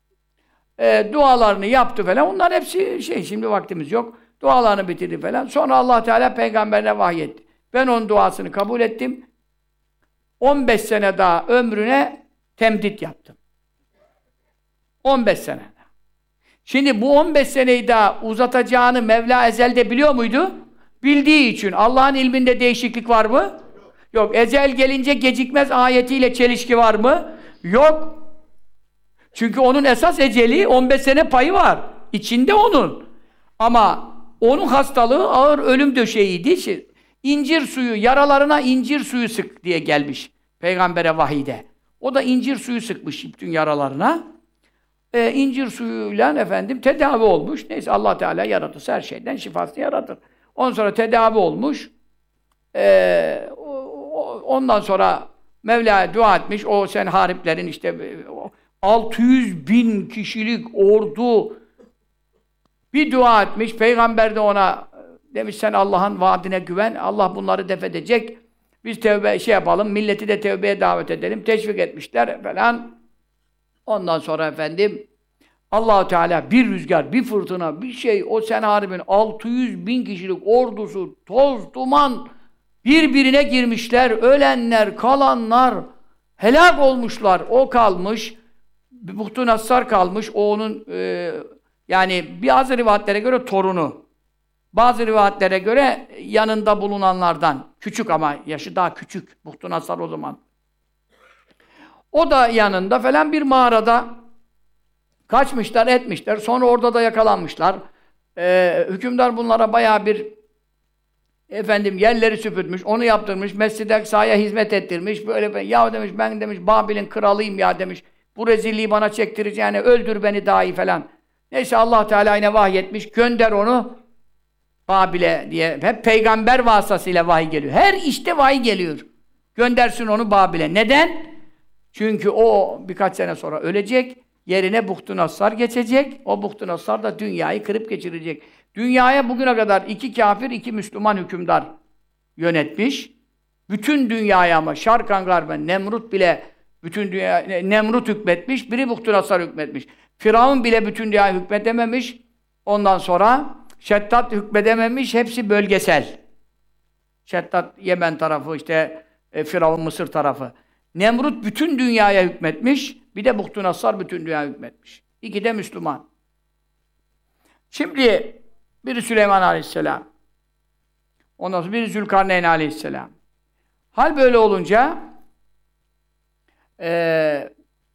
e, dualarını yaptı falan. Onlar hepsi şey, şimdi vaktimiz yok. Dualarını bitirdi falan. Sonra Allah Teala peygamberine vahyetti. Ben onun duasını kabul ettim. on beş sene daha ömrüne temdit yaptım. on beş sene. Şimdi bu on beş seneyi daha uzatacağını Mevla ezelde biliyor muydu? Bildiği için. Allah'ın ilminde değişiklik var mı? Yok. Ecel gelince gecikmez ayetiyle çelişki var mı? Yok. Çünkü onun esas eceli on beş sene payı var. İçinde onun. Ama onun hastalığı ağır ölüm döşeğiydi. İncir suyu, yaralarına incir suyu sık diye gelmiş Peygamber'e vahide. O da incir suyu sıkmış bütün yaralarına. Ee, incir suyuyla efendim tedavi olmuş. Neyse Allah Teala yaratırsa her şeyden şifasını yaratır. Ondan sonra tedavi olmuş. Ee, ondan sonra Mevla'ya dua etmiş. O sen hariplerin işte altı yüz bin kişilik ordu bir dua etmiş. Peygamber de ona demiş sen Allah'ın vaadine güven. Allah bunları def edecek. Biz tevbe şey yapalım. Milleti de tevbeye davet edelim. Teşvik etmişler falan. Ondan sonra efendim Allah-u Teala bir rüzgar, bir fırtına, bir şey o Senharib'in altı yüz bin kişilik ordusu, toz, duman birbirine girmişler. Ölenler, kalanlar helak olmuşlar. O kalmış. Buhtu Nassar kalmış. O onun e, yani bazı rivayetlere göre torunu. Bazı rivayetlere göre yanında bulunanlardan. Küçük ama yaşı daha küçük. Buhtu Nassar o zaman. O da yanında falan bir mağarada kaçmışlar, etmişler. Sonra orada da yakalanmışlar. Ee, hükümdar bunlara bayağı bir efendim yerleri süpürtmüş, onu yaptırmış, Mescid-i Aksa'ya hizmet ettirmiş. Böyle ya demiş ben demiş Babil'in kralıyım ya demiş. Bu rezilliği bana çektireceğine öldür beni dahi falan. Neyse Allah Teala yine vahyetmiş. Gönder onu Babil'e diye. Hep peygamber vasıtasıyla vahiy geliyor. Her işte vahiy geliyor. Göndersin onu Babil'e. Neden? Çünkü o birkaç sene sonra ölecek. Yerine Buhtu Nassar geçecek. O Buhtu Nassar da dünyayı kırıp geçirecek. Dünyaya bugüne kadar iki kafir, iki Müslüman hükümdar yönetmiş. Bütün dünyaya ama şarkan garben, Nemrut bile bütün dünya Nemrut hükmetmiş. Biri Buhtu Nassar hükmetmiş. Firavun bile bütün dünyayı hükmedememiş. Ondan sonra Şeddat hükmedememiş, hepsi bölgesel. Şeddat Yemen tarafı, işte e, Firavun Mısır tarafı. Nemrut bütün dünyaya hükmetmiş, bir de Buhtunassar bütün dünyaya hükmetmiş. İki de Müslüman. Şimdi biri Süleyman Aleyhisselam, ondan sonra biri Zülkarneyn Aleyhisselam. Hal böyle olunca e,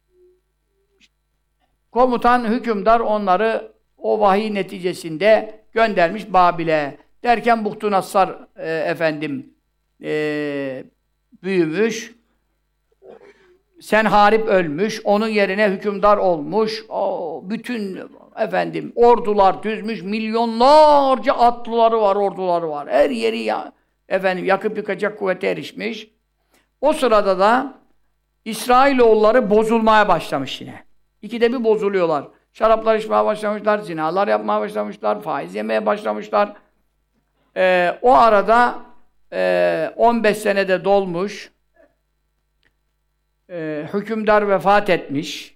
komutan, hükümdar onları o vahiy neticesinde göndermiş Babil'e. Derken Buhtunassar e, efendim e, büyümüş, Senharip ölmüş, onun yerine hükümdar olmuş, o, bütün efendim ordular düzmüş, milyonlarca atlıları var, orduları var. Her yeri ya, efendim yakıp yıkacak kuvvete erişmiş. O sırada da İsrailoğulları bozulmaya başlamış yine. İkide bir bozuluyorlar. Şaraplar içmeye başlamışlar, zinalar yapmaya başlamışlar, faiz yemeye başlamışlar. Ee, o arada e, on beş senede dolmuş, e, hükümdar vefat etmiş.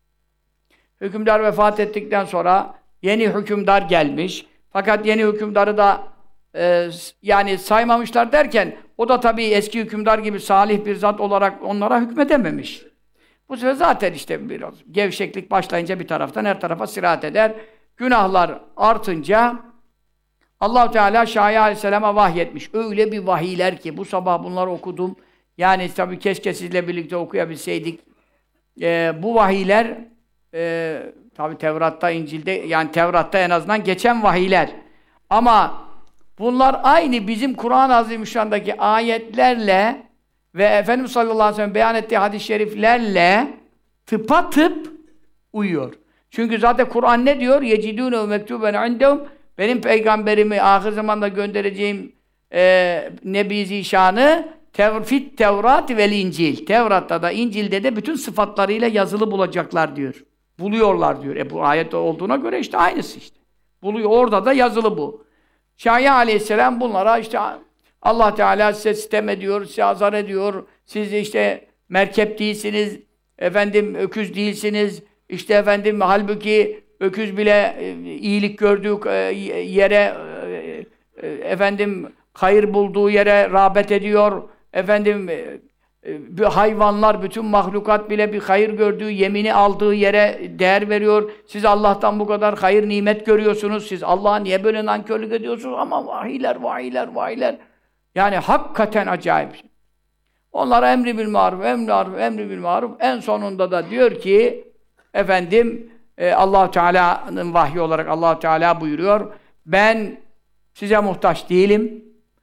Hükümdar vefat ettikten sonra yeni hükümdar gelmiş. Fakat yeni hükümdarı da e, yani saymamışlar derken, o da tabii eski hükümdar gibi salih bir zat olarak onlara hükmedememiş. Bu sefer zaten işte biraz gevşeklik başlayınca bir taraftan her tarafa sirayet eder. Günahlar artınca Allah-u Teala Şahya Aleyhisselam'a vahyetmiş. Öyle bir vahiyler ki bu sabah bunları okudum. Yani tabii keşke sizle birlikte okuyabilseydik. Ee, bu vahiyler e, tabii Tevrat'ta, İncil'de, yani Tevrat'ta en azından geçen vahiyler. Ama bunlar aynı bizim Kur'an-ı Azimüşşan'daki ayetlerle ve Efendimiz sallallahu aleyhi ve sellem beyan ettiği hadis-i şeriflerle tıpatıp uyuyor. Çünkü zaten Kur'an ne diyor? يَجِدُونَ مَكْتُوبًا عِنْدَهُمْ Benim peygamberimi ahir zamanda göndereceğim e, Nebi Zişan'ı Tevfit Tevrat ve İncil. Tevrat'ta da İncil'de de bütün sıfatlarıyla yazılı bulacaklar diyor. Buluyorlar diyor. E bu ayet olduğuna göre işte aynısı işte. Buluyor. Orada da yazılı bu. Şahya Aleyhisselam bunlara işte Allah Teala size sitem ediyor, size azar ediyor. Siz işte merkep değilsiniz, efendim öküz değilsiniz. İşte efendim halbuki öküz bile e, iyilik gördüğü e, yere e, e, efendim hayır bulduğu yere rağbet ediyor. Efendim e, e, hayvanlar, bütün mahlukat bile bir hayır gördüğü, yemini aldığı yere değer veriyor. Siz Allah'tan bu kadar hayır nimet görüyorsunuz. Siz Allah'a niye böyle nankörlük ediyorsunuz? Ama vahiyler, vahiyler, vahiyler. Yani hakikaten acayip. Onlara emri bil maruf, emri maruf, emri bil maruf. En sonunda da diyor ki efendim e, Allah Teala'nın vahyi olarak Allah Teala buyuruyor. Ben size muhtaç değilim.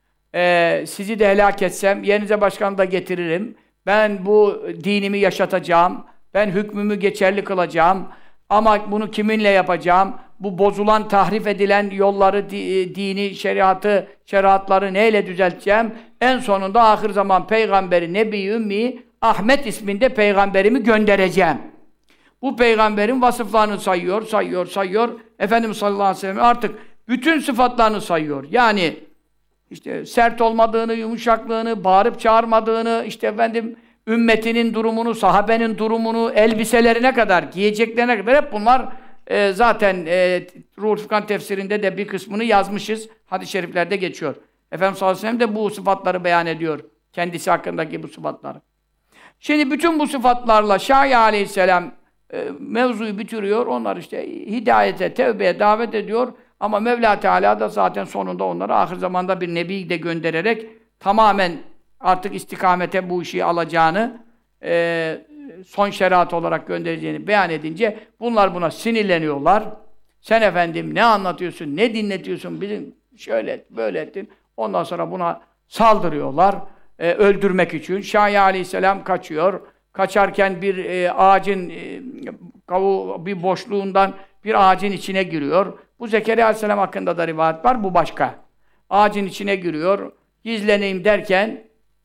E, sizi de helak etsem yerinize başkanı da getiririm. Ben bu dinimi yaşatacağım. Ben hükmümü geçerli kılacağım. Ama bunu kiminle yapacağım? Bu bozulan, tahrif edilen yolları, dini, şeriatı, şeriatları neyle düzelteceğim? En sonunda ahir zaman peygamberi, Nebi Ümmi, Ahmet isminde peygamberimi göndereceğim. Bu peygamberin vasıflarını sayıyor, sayıyor, sayıyor. Efendimiz sallallahu aleyhi ve sellem artık bütün sıfatlarını sayıyor. Yani işte sert olmadığını, yumuşaklığını, bağırıp çağırmadığını, işte efendim ümmetinin durumunu, sahabenin durumunu, elbiselerine kadar, giyeceklerine kadar hep bunlar e, zaten e, Ruhul Furkan tefsirinde de bir kısmını yazmışız. Hadis-i şeriflerde geçiyor. Efendimiz sallallahu aleyhi ve sellem de bu sıfatları beyan ediyor. Kendisi hakkındaki bu sıfatları. Şimdi bütün bu sıfatlarla Şahya aleyhisselam e, mevzuyu bitiriyor. Onlar işte hidayete, tevbeye davet ediyor. Ama Mevla Teala da zaten sonunda onları ahir zamanda bir nebi de göndererek tamamen artık istikamete bu işi alacağını, e, son şeriat olarak göndereceğini beyan edince bunlar buna sinirleniyorlar. Sen efendim ne anlatıyorsun, ne dinletiyorsun, bizim şöyle böyle ettin. Ondan sonra buna saldırıyorlar e, öldürmek için. Şahya aleyhisselam kaçıyor. Kaçarken bir e, ağacın e, kavu bir boşluğundan bir ağacın içine giriyor. Bu Zekeriya aleyhisselam hakkında da rivayet var, bu başka. Ağacın içine giriyor. Gizleneyim derken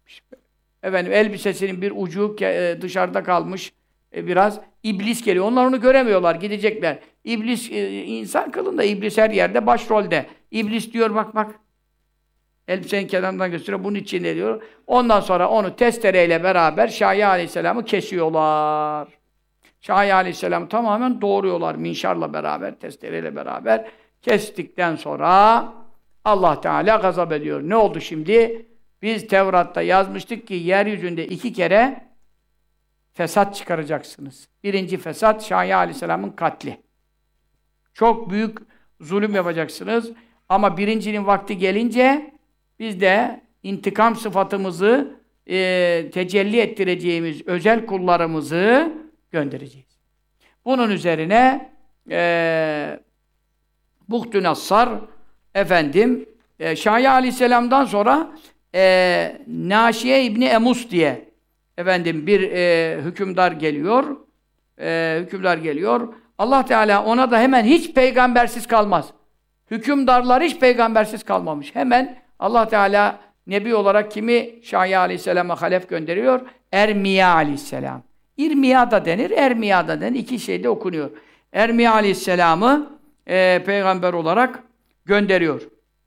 efendim elbisesinin bir ucu dışarıda kalmış e, biraz. İblis geliyor. Onlar onu göremiyorlar. Gidecekler. İblis e, insan kılında. İblis her yerde başrolde. İblis diyor bak bak. Elbisenin kenarından gösteriyor. Bunun içinde diyor. Ondan sonra onu testereyle beraber Şahya aleyhisselamı kesiyorlar. Şahya aleyhisselamı tamamen doğruyorlar. Minşarla beraber, testereyle beraber Kestikten sonra Allah Teala gazap ediyor. Ne oldu şimdi? Biz Tevrat'ta yazmıştık ki yeryüzünde iki kere fesat çıkaracaksınız. Birinci fesat Şaya Aleyhisselam'ın katli. Çok büyük zulüm yapacaksınız. Ama birincinin vakti gelince biz de intikam sıfatımızı e, tecelli ettireceğimiz özel kullarımızı göndereceğiz. Bunun üzerine e, Buhtü Nassar efendim e, Şaya Aleyhisselam'dan sonra e, Naşiye İbni Emus diye efendim bir e, hükümdar geliyor. E, hükümdar geliyor. Allah Teala ona da hemen hiç peygambersiz kalmaz. Hükümdarlar hiç peygambersiz kalmamış. Hemen Allah Teala Nebi olarak kimi Şaya Aleyhisselam'a halef gönderiyor? Ermiya Aleyhisselam. İrmiya da denir, Ermiya da denir. İki şeyde okunuyor. Ermiya Aleyhisselam'ı e, peygamber olarak gönderiyor.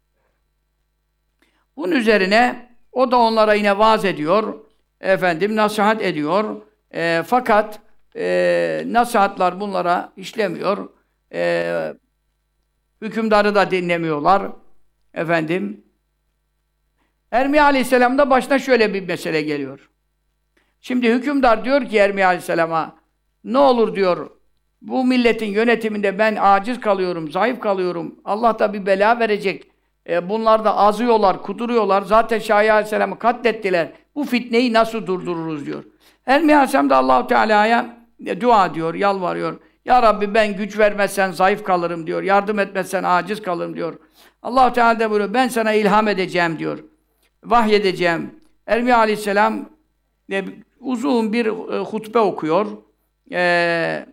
Bunun üzerine o da onlara yine vaaz ediyor. Efendim nasihat ediyor. E, fakat e, nasihatlar bunlara işlemiyor. E, hükümdarı da dinlemiyorlar. Efendim Ermiya Aleyhisselam'da başına şöyle bir mesele geliyor. Şimdi hükümdar diyor ki Ermiya Aleyhisselam'a ne olur diyor bu milletin yönetiminde ben aciz kalıyorum, zayıf kalıyorum. Allah da bir bela verecek. E, bunlar da azıyorlar, kuduruyorlar. Zaten Şaya Aleyhisselam'ı katlettiler. Bu fitneyi nasıl durdururuz diyor. Ermiya Aleyhisselam da Allah-u Teala'ya e, dua diyor, yalvarıyor. Ya Rabbi ben güç vermezsen zayıf kalırım diyor. Yardım etmezsen aciz kalırım diyor. Allah-u Teala da buyuruyor. Ben sana ilham edeceğim diyor. Vahyedeceğim. Ermiya Aleyhisselam e, uzun bir e, hutbe okuyor. E,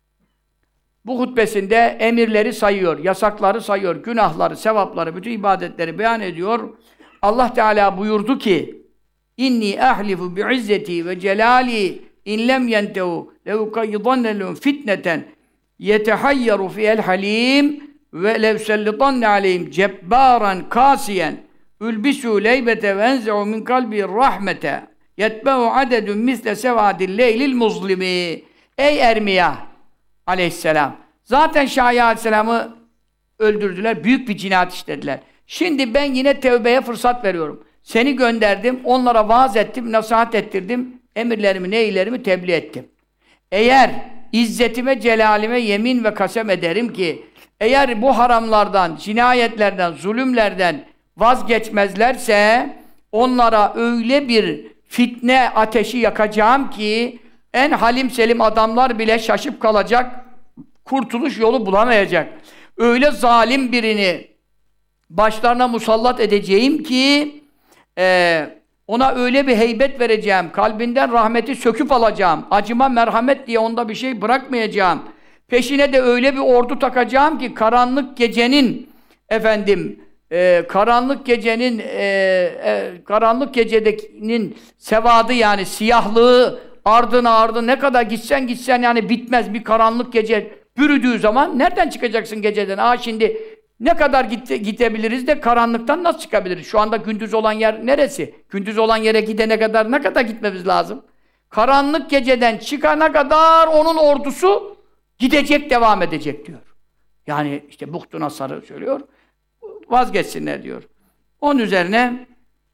bu hutbesinde emirleri sayıyor, yasakları sayıyor, günahları, sevapları, bütün ibadetleri beyan ediyor. Allah Teala buyurdu ki İnni ahlifu bi'izzeti ve celali in lem yentehu levkayyidanne lehum fitneten yetehayyaru fiyel halim ve lev sellitanne aleyhim cebbaran kasiyen ülbisû leybete ve enze'u min kalbi rahmete yetbe'u adedun misle sevadil leylil muzlimi. Ey Ermiya Aleyhisselam! Zaten Şaya Aleyhisselam'ı öldürdüler, büyük bir cinayet işlediler. Şimdi ben yine tevbeye fırsat veriyorum. Seni gönderdim, onlara vaaz ettim, nasihat ettirdim, emirlerimi, neylerimi tebliğ ettim. Eğer izzetime, celalime yemin ve kasem ederim ki, eğer bu haramlardan, cinayetlerden, zulümlerden vazgeçmezlerse, onlara öyle bir fitne ateşi yakacağım ki, en halim selim adamlar bile şaşıp kalacak, kurtuluş yolu bulamayacak. Öyle zalim birini başlarına musallat edeceğim ki, e, ona öyle bir heybet vereceğim, kalbinden rahmeti söküp alacağım, acıma, merhamet diye onda bir şey bırakmayacağım. Peşine de öyle bir ordu takacağım ki, karanlık gecenin, efendim, e, karanlık gecenin, e, e, karanlık gecenin sevadı yani siyahlığı, ardına ardı ne kadar gitsen gitsen yani bitmez bir karanlık gece bürüdüğü zaman nereden çıkacaksın geceden? Aa şimdi ne kadar gite, gidebiliriz de karanlıktan nasıl çıkabiliriz? Şu anda gündüz olan yer neresi? Gündüz olan yere gidene kadar ne kadar gitmemiz lazım? Karanlık geceden çıkana kadar onun ordusu gidecek, devam edecek diyor. Yani işte Buhtü Nassar'ı söylüyor. Vazgeçsinler diyor. Onun üzerine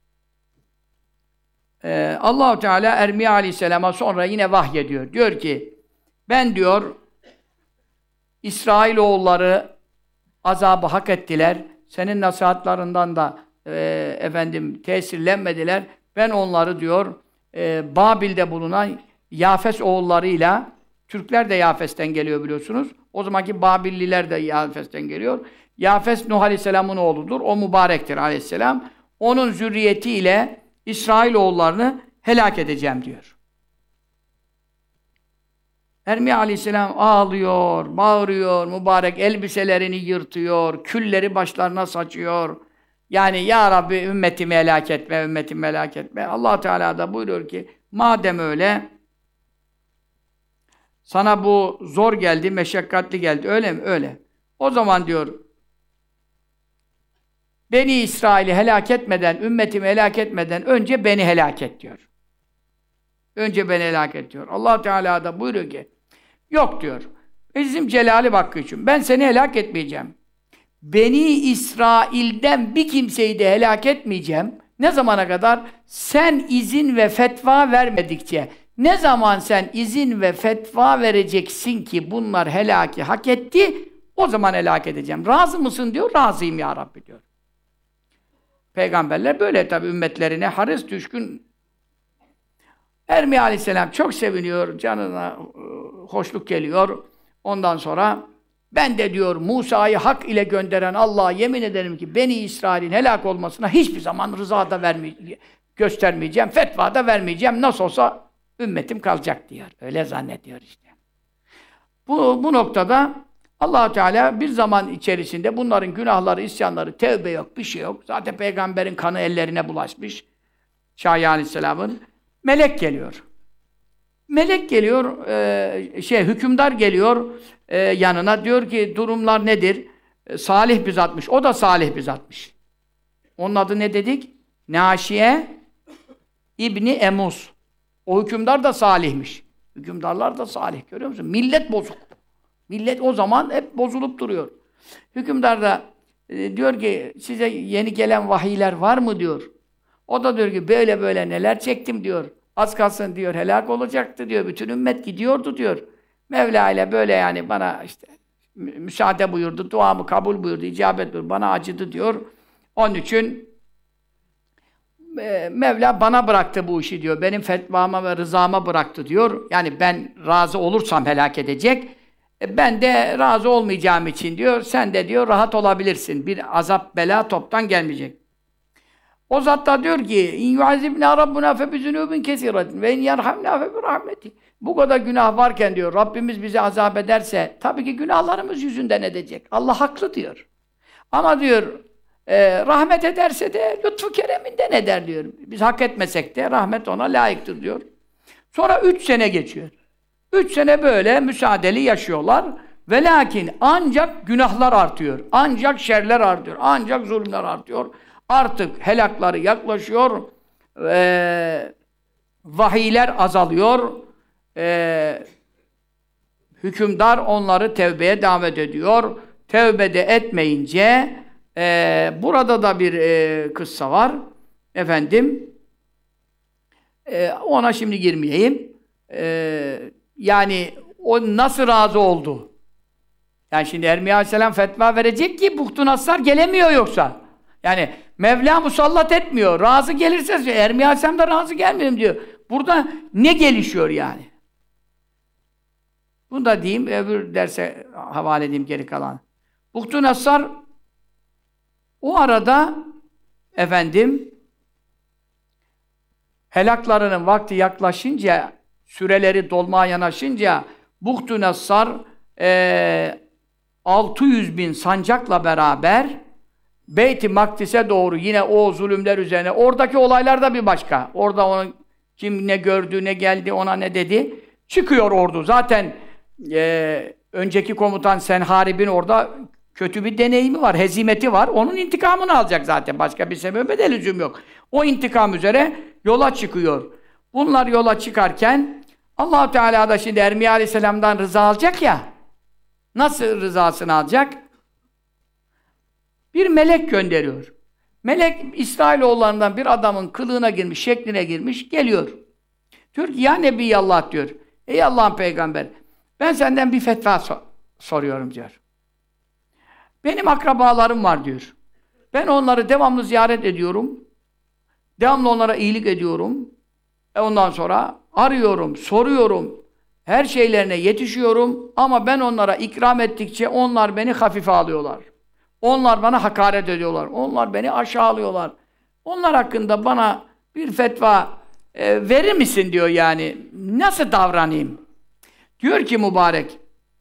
Ee, Allah-u Teala Ermiya Aleyhisselam'a sonra yine vahyediyor. Diyor ki, ben diyor, İsrailoğulları azabı hak ettiler. Senin nasihatlarından da e, efendim tesirlenmediler. Ben onları diyor, e, Babil'de bulunan Yafes oğullarıyla, Türkler de Yafes'ten geliyor biliyorsunuz. O zamanki Babilliler de Yafes'ten geliyor. Yafes Nuh Aleyhisselam'ın oğludur. O mübarektir Aleyhisselam. Onun zürriyetiyle İsrailoğullarını helak edeceğim diyor. Ermiya Aleyhisselam ağlıyor, bağırıyor, mübarek elbiselerini yırtıyor, külleri başlarına saçıyor. Yani ya Rabbi ümmetimi helak etme, ümmetimi helak etme. Allah Teala da buyuruyor ki madem öyle sana bu zor geldi, meşakkatli geldi. Öyle mi? Öyle. O zaman diyor Beni İsrail'i helak etmeden, ümmetimi helak etmeden önce beni helak et diyor. Önce beni helak et diyor. Allah Teala da buyuruyor ki yok diyor. Bizim celali hakkı için ben seni helak etmeyeceğim. Beni İsrail'den bir kimseyi de helak etmeyeceğim. Ne zamana kadar? Sen izin ve fetva vermedikçe. Ne zaman sen izin ve fetva vereceksin ki bunlar helaki hak etti, o zaman helak edeceğim. Razı mısın diyor, razıyım ya Rabbi diyor. Peygamberler böyle tabi ümmetlerine haris düşkün. Ermiya Aleyhisselam çok seviniyor, canına hoşluk geliyor. Ondan sonra ben de diyor Musa'yı hak ile gönderen Allah'a yemin ederim ki Beni İsrail'in helak olmasına hiçbir zaman rıza da vermeyeceğim, göstermeyeceğim, fetva da vermeyeceğim. Nasıl olsa ümmetim kalacak diyor. Öyle zannediyor işte. Bu, bu noktada Allah-u Teala bir zaman içerisinde bunların günahları, isyanları, tevbe yok, bir şey yok. Zaten peygamberin kanı ellerine bulaşmış. Şahya Aleyhisselam'ın. Melek geliyor. Melek geliyor, e, şey hükümdar geliyor e, yanına. Diyor ki durumlar nedir? E, salih bir zatmış. O da salih bir zatmış. Onun adı ne dedik? Naşiye İbni Emuz. O hükümdar da salihmiş. Hükümdarlar da salih. Görüyor musun? Millet bozuk. Millet o zaman hep bozulup duruyor. Hükümdar da e, diyor ki size yeni gelen vahiyler var mı diyor. O da diyor ki böyle böyle neler çektim diyor. Az kalsın diyor helak olacaktı diyor. Bütün ümmet gidiyordu diyor. Mevla ile böyle yani bana işte müsaade buyurdu. Duamı kabul buyurdu. İcabet buyurdu. Bana acıdı diyor. Onun için e, Mevla bana bıraktı bu işi diyor. Benim fetvama ve rızama bıraktı diyor. Yani ben razı olursam helak edecek. E, ben de razı olmayacağım için diyor. Sen de diyor rahat olabilirsin. Bir azap bela toptan gelmeyecek. O zat da diyor ki İn yuazibna rabbuna fe bi zunubin kesiratin ve in yerhamna fe bi rahmeti. Bu kadar günah varken diyor Rabbimiz bizi azap ederse tabii ki günahlarımız yüzünden edecek. Allah haklı diyor. Ama diyor e, rahmet ederse de lütfu kereminden eder diyor. Biz hak etmesek de rahmet ona layıktır diyor. Sonra üç sene geçiyor. Üç sene böyle müsaadeli yaşıyorlar. Ve lakin ancak günahlar artıyor. Ancak şerler artıyor. Ancak zulümler artıyor. Artık helakları yaklaşıyor. Ee, vahiyler azalıyor. Ee, hükümdar onları tevbeye davet ediyor. Tevbede etmeyince e, burada da bir e, kıssa var. Efendim e, ona şimdi girmeyeyim. E, yani o nasıl razı oldu? Yani şimdi Ermiya Aleyhisselam fetva verecek ki Buhtu Nassar gelemiyor yoksa. Yani Mevla musallat etmiyor. Razı gelirse Ermiya Aleyhisselam da razı gelmiyorum diyor. Burada ne gelişiyor yani? Bunu da diyeyim, öbür derse havale edeyim geri kalan. Buhtu Nassar o arada efendim helaklarının vakti yaklaşınca, süreleri dolmaya yanaşınca Buhtu Nassar e, altı yüz bin sancakla beraber Beyt-i Makdis'e doğru yine o zulümler üzerine, oradaki olaylar da bir başka. Orada onun kim ne gördü, ne geldi, ona ne dedi. Çıkıyor ordu. Zaten e, önceki komutan Senharib'in orada kötü bir deneyimi var, hezimeti var. Onun intikamını alacak zaten. Başka bir sebebe de lüzum yok. O intikam üzere yola çıkıyor. Bunlar yola çıkarken Allah-u Teala da şimdi Ermiya Aleyhisselam'dan rıza alacak ya. Nasıl rızasını alacak? Bir melek gönderiyor. Melek İsrailoğullarından bir adamın kılığına girmiş, şekline girmiş, geliyor. Diyor ki ya Nebiyallah diyor. Ey Allah'ın peygamber, ben senden bir fetva sor soruyorum diyor. Benim akrabalarım var diyor. Ben onları devamlı ziyaret ediyorum. Devamlı onlara iyilik ediyorum. E ondan sonra arıyorum, soruyorum. Her şeylerine yetişiyorum. Ama ben onlara ikram ettikçe onlar beni hafife alıyorlar. Onlar bana hakaret ediyorlar. Onlar beni aşağılıyorlar. Onlar hakkında bana bir fetva e, verir misin diyor yani. Nasıl davranayım? Diyor ki mübarek,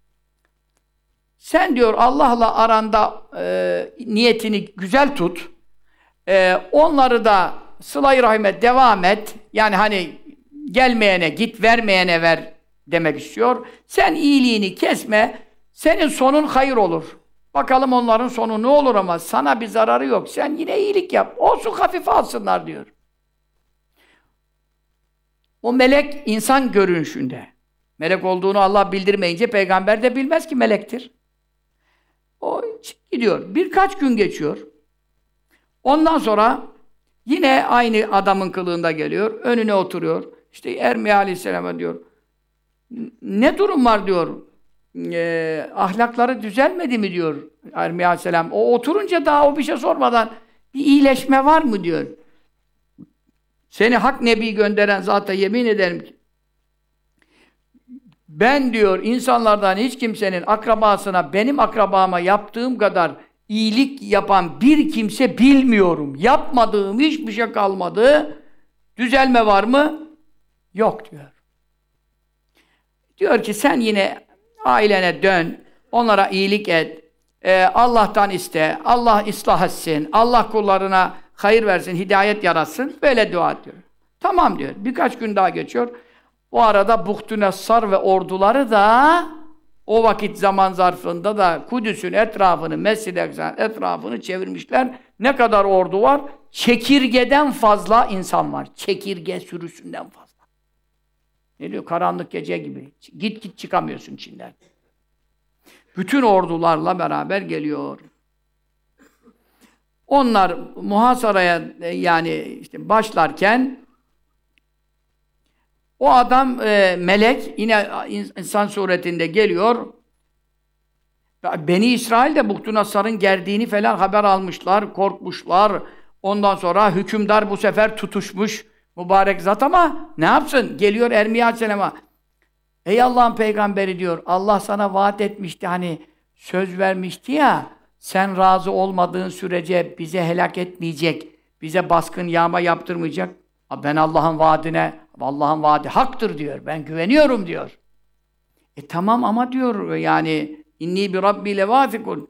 sen diyor Allah'la aranda e, niyetini güzel tut. E, onları da sıla-i rahime devam et. Yani hani gelmeyene git, vermeyene ver demek istiyor. Sen iyiliğini kesme. Senin sonun hayır olur. Bakalım onların sonu ne olur ama sana bir zararı yok. Sen yine iyilik yap. Olsun hafife alsınlar diyor. O melek insan görünüşünde. Melek olduğunu Allah bildirmeyince peygamber de bilmez ki melektir. O gidiyor. Birkaç gün geçiyor. Ondan sonra yine aynı adamın kılığında geliyor. Önüne oturuyor. İşte Ermiye Aleyhisselam'a diyor. Ne durum var diyor. E, ahlakları düzelmedi mi diyor Ermiye Aleyhisselam. O oturunca daha o bir şey sormadan bir iyileşme var mı diyor. Seni hak nebi gönderen zata yemin ederim ki ben diyor insanlardan hiç kimsenin akrabasına benim akrabama yaptığım kadar iyilik yapan bir kimse bilmiyorum. Yapmadığım hiçbir şey kalmadı. Düzelme var mı? Yok diyor. Diyor ki sen yine ailene dön, onlara iyilik et, ee, Allah'tan iste, Allah ıslah etsin, Allah kullarına hayır versin, hidayet yaratsın, böyle dua et diyor. Tamam diyor. Birkaç gün daha geçiyor. O arada Buhtünassar ve orduları da o vakit zaman zarfında da Kudüs'ün etrafını, Mescid-i Aksa'nın etrafını çevirmişler. Ne kadar ordu var? Çekirgeden fazla insan var. Çekirge sürüsünden fazla. Ne diyor? Karanlık gece gibi. Git git çıkamıyorsun içinden. Bütün ordularla beraber geliyor. Onlar muhasaraya yani işte başlarken o adam e, melek yine insan suretinde geliyor. Beni İsrail de Buhtünassar'ın geldiğini falan haber almışlar, korkmuşlar. Ondan sonra hükümdar bu sefer tutuşmuş mübarek zat ama ne yapsın? Geliyor Ermiye Aleyhisselam'a. Ey Allah'ın peygamberi diyor. Allah sana vaat etmişti hani söz vermişti ya. Sen razı olmadığın sürece bize helak etmeyecek. Bize baskın yağma yaptırmayacak. Ben Allah'ın vaadine, Allah'ın vaadi haktır diyor. Ben güveniyorum diyor. E tamam ama diyor yani inni bi rabbi levafikun.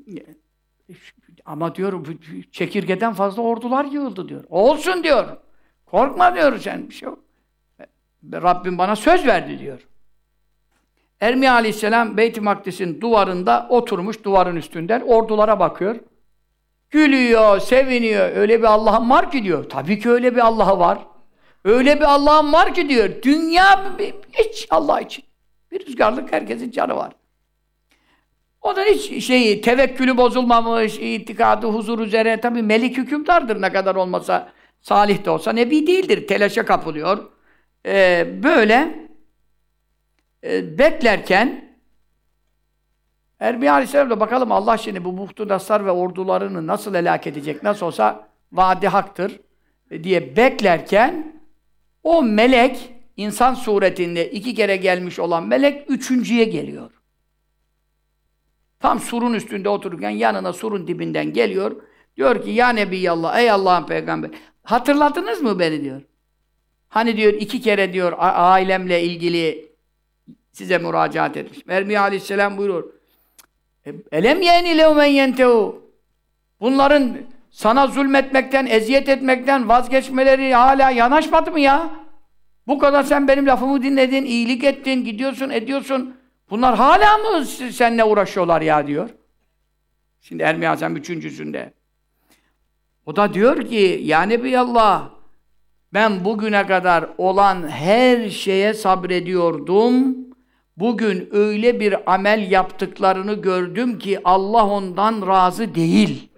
Ama diyor çekirgeden fazla ordular yığıldı diyor. Olsun diyor. Korkma diyor sen bir şey yok. Rabbim bana söz verdi diyor. Ermiye Aleyhisselam Beyt-i Makdis'in duvarında oturmuş duvarın üstünde ordulara bakıyor. Gülüyor, seviniyor. Öyle bir Allah'ım var ki diyor. Tabii ki öyle bir Allah'ı var. Öyle bir Allah'ım var ki diyor. Dünya hiç Allah için. Bir rüzgarlık herkesin canı var. Onun hiç şeyi, tevekkülü bozulmamış, itikadı, huzur üzere. Tabii melik hükümdardır ne kadar olmasa. Salih de olsa nebi değildir. Telaşa kapılıyor. Ee, böyle e, beklerken Ermiye Aleyhisselam da bakalım Allah şimdi bu Buhtünassar ve ordularını nasıl helak edecek, nasıl olsa vaadi haktır diye beklerken o melek, insan suretinde iki kere gelmiş olan melek üçüncüye geliyor. Tam surun üstünde otururken yanına surun dibinden geliyor. Diyor ki ya Nebiyallah, ey Allah'ın peygamberi hatırladınız mı beni diyor. Hani diyor iki kere diyor ailemle ilgili size müracaat etmiş. Ermiye Aleyhisselam buyuruyor. Elem yeni levmen yentehu. Bunların sana zulmetmekten, eziyet etmekten vazgeçmeleri hala yanaşmadı mı ya? Bu kadar sen benim lafımı dinledin, iyilik ettin, gidiyorsun, ediyorsun. Bunlar hala mı seninle uğraşıyorlar ya diyor. Şimdi Ermiye Aleyhisselam üçüncüsünde. O da diyor ki ya Nebiyallah ben bugüne kadar olan her şeye sabrediyordum. Bugün öyle bir amel yaptıklarını gördüm ki Allah ondan razı değil.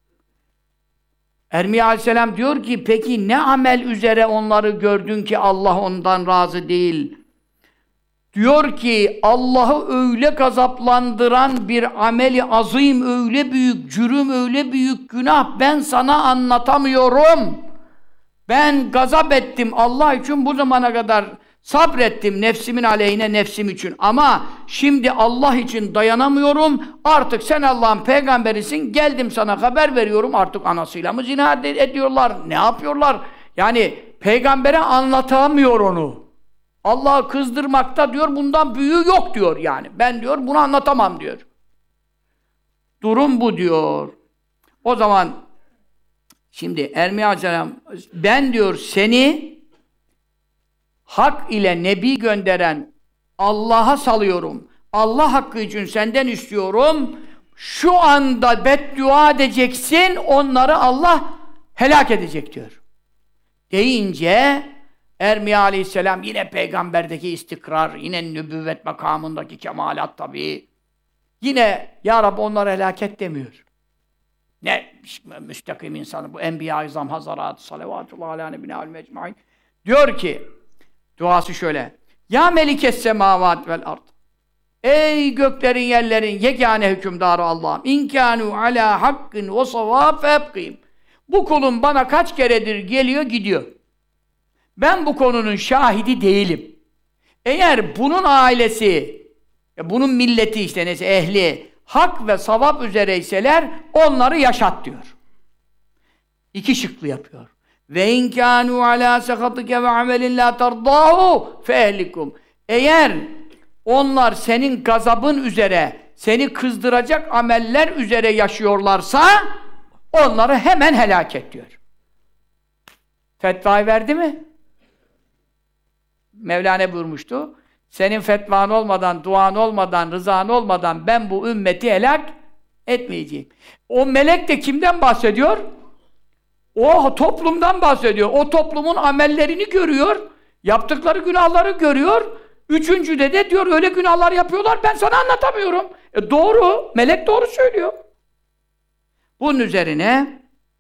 Ermiye Aleyhisselam diyor ki peki ne amel üzere onları gördün ki Allah ondan razı değil? Diyor ki Allah'ı öyle gazaplandıran bir ameli azim, öyle büyük cürüm, öyle büyük günah ben sana anlatamıyorum. Ben gazap ettim Allah için bu zamana kadar sabrettim nefsimin aleyhine nefsim için ama şimdi Allah için dayanamıyorum. Artık sen Allah'ın peygamberisin. Geldim sana haber veriyorum. Artık anasıyla mı zina ediyorlar? Ne yapıyorlar? Yani peygambere anlatamıyor onu. Allah'ı kızdırmakta diyor bundan büyüğü yok diyor yani. Ben diyor bunu anlatamam diyor. Durum bu diyor. O zaman şimdi Ermiye Aleyhisselam ben diyor seni hak ile nebi gönderen Allah'a salıyorum. Allah hakkı için senden istiyorum. Şu anda beddua edeceksin, onları Allah helak edecek diyor. Deyince Ermiye Aleyhisselam yine peygamberdeki istikrar, yine nübüvvet makamındaki kemalat tabii. Yine Ya Rabbi onlara helak demiyor. Ne müstakim insanı bu Enbiya-i İzam Hazarat salavatullah ala nebine al mecmaîn. Diyor ki duası şöyle. Ya melikes semavat vel ard. Ey göklerin yerlerin yegane hükümdarı Allah'ım. İnkânû alâ hakkın ve savâb febkîm. Bu kulun bana kaç keredir geliyor gidiyor. Ben bu konunun şahidi değilim. Eğer bunun ailesi, bunun milleti işte neyse ehli, hak ve savap üzereyseler onları yaşat diyor. İki şıklı yapıyor. Ve inkânû alâ sehatike ve amelin lâ tardâhu fehlikum. Eğer onlar senin gazabın üzere, seni kızdıracak ameller üzere yaşıyorlarsa onları hemen helak et diyor. Fetvayı verdi mi? Mevlana buyurmuştu. Senin fetvan olmadan, duan olmadan, rızan olmadan ben bu ümmeti helak etmeyeceğim. O melek de kimden bahsediyor? O toplumdan bahsediyor. O toplumun amellerini görüyor, yaptıkları günahları görüyor. Üçüncüde de diyor öyle günahlar yapıyorlar ben sana anlatamıyorum. E doğru, melek doğru söylüyor. Bunun üzerine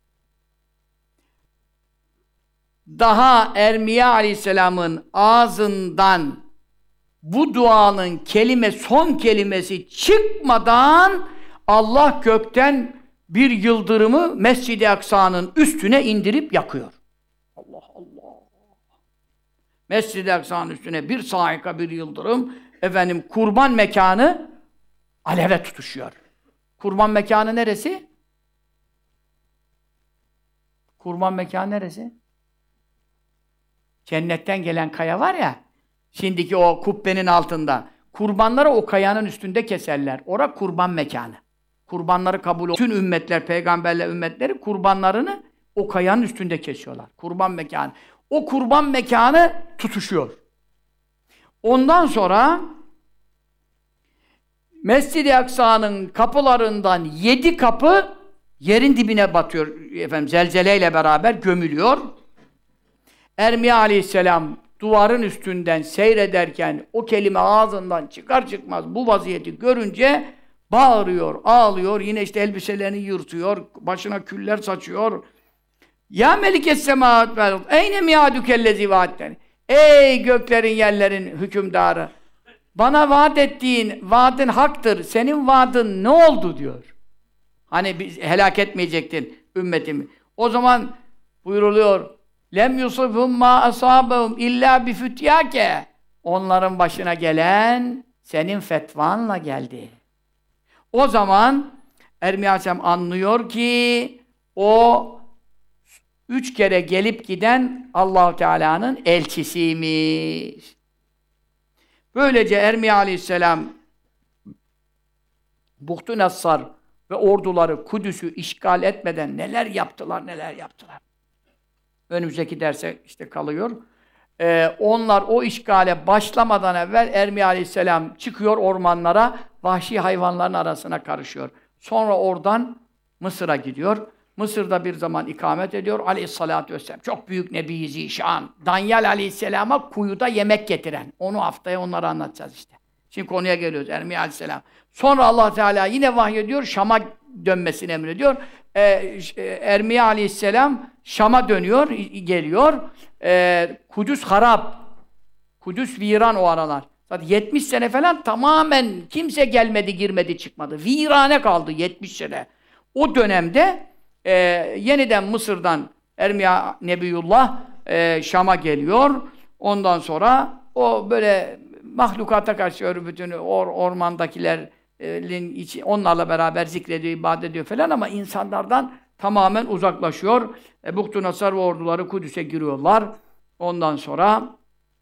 daha Ermiya Aleyhisselam'ın ağzından bu duanın kelime, son kelimesi çıkmadan Allah gökten bir yıldırımı Mescid-i Aksa'nın üstüne indirip yakıyor. Allah Allah. Mescid-i Aksa'nın üstüne bir saika bir yıldırım, efendim kurban mekanı aleve tutuşuyor. Kurban mekanı neresi? Kurban mekanı neresi? Cennetten gelen kaya var ya, şimdiki o kubbenin altında. Kurbanları o kayanın üstünde keserler. Ora kurban mekanı. Kurbanları kabul olan bütün ümmetler, peygamberler ümmetleri kurbanlarını o kayanın üstünde kesiyorlar. Kurban mekanı. O kurban mekanı tutuşuyor. Ondan sonra Mescid-i Aksa'nın kapılarından yedi kapı yerin dibine batıyor. Efendim zelzeleyle beraber gömülüyor. Ermiya Aleyhisselam duvarın üstünden seyrederken o kelime ağzından çıkar çıkmaz bu vaziyeti görünce bağırıyor, ağlıyor, yine işte elbiselerini yırtıyor, başına küller saçıyor. Ya melikes semâvat vel ard, eyne miâdükellezî vaatten. Ey göklerin yerlerin hükümdarı, bana vaat ettiğin vaadin haktır, senin vaadin ne oldu diyor. Hani biz helak etmeyecektin ümmetimi. O zaman buyuruluyor, lem yusufhum ma asabahum illa bi fütyake. Onların başına gelen senin fetvanla geldi. O zaman Ermiya Aleyhisselam anlıyor ki o üç kere gelip giden Allah-u Teala'nın elçisiymiş. Böylece Ermiya Aleyhisselam Buhtu-Nassar ve orduları Kudüs'ü işgal etmeden neler yaptılar, neler yaptılar. Önümüzdeki derse işte kalıyor. Ee, onlar o işgale başlamadan evvel Ermiya Aleyhisselam çıkıyor ormanlara, vahşi hayvanların arasına karışıyor. Sonra oradan Mısır'a gidiyor. Mısır'da bir zaman ikamet ediyor Aleyhisselatü Vesselam. Çok büyük Nebi-i Zişan. Danyal Aleyhisselam'a kuyuda yemek getiren. Onu haftaya onları anlatacağız işte. Şimdi konuya geliyoruz Ermiya Aleyhisselam. Sonra Allah Teala yine vahyediyor, Şam'a dönmesini emrediyor. Ee, Ermiya Aleyhisselam Şam'a dönüyor, geliyor. Ee, Kudüs harap. Kudüs viran o aralar. Zaten yetmiş sene falan tamamen kimse gelmedi, girmedi, çıkmadı. Virane kaldı yetmiş sene. O dönemde e, yeniden Mısır'dan Ermiya Nebiyullah e, Şam'a geliyor. Ondan sonra o böyle mahlukata karşı bütün or, ormandakilerin içi, onlarla beraber zikrediyor, ibadet ediyor falan ama insanlardan tamamen uzaklaşıyor. E, Buhtu-Nassar ve orduları Kudüs'e giriyorlar. Ondan sonra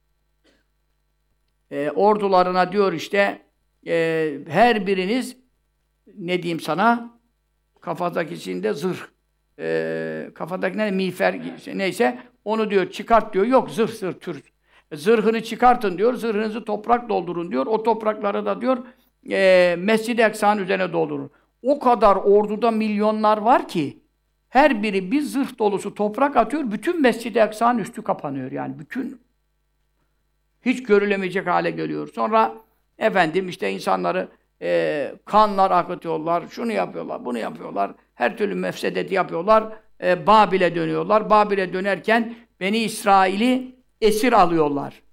e, ordularına diyor işte e, her biriniz ne diyeyim sana kafadakisinde zırh e, kafadaki ne miğfer neyse onu diyor çıkart diyor. Yok zırh zırh tür. Zırhını çıkartın diyor. Zırhınızı toprak doldurun diyor. O toprakları da diyor e, Mescid-i Aksa'nın üzerine doldurun. O kadar orduda milyonlar var ki her biri bir zırh dolusu toprak atıyor. Bütün Mescid-i Aksa'nın üstü kapanıyor yani. Bütün hiç görülemeyecek hale geliyor. Sonra efendim işte insanları e, kanlar akıtıyorlar, şunu yapıyorlar, bunu yapıyorlar, her türlü mefsedeti yapıyorlar, e, Babil'e dönüyorlar. Babil'e dönerken Beni İsrail'i esir alıyorlar.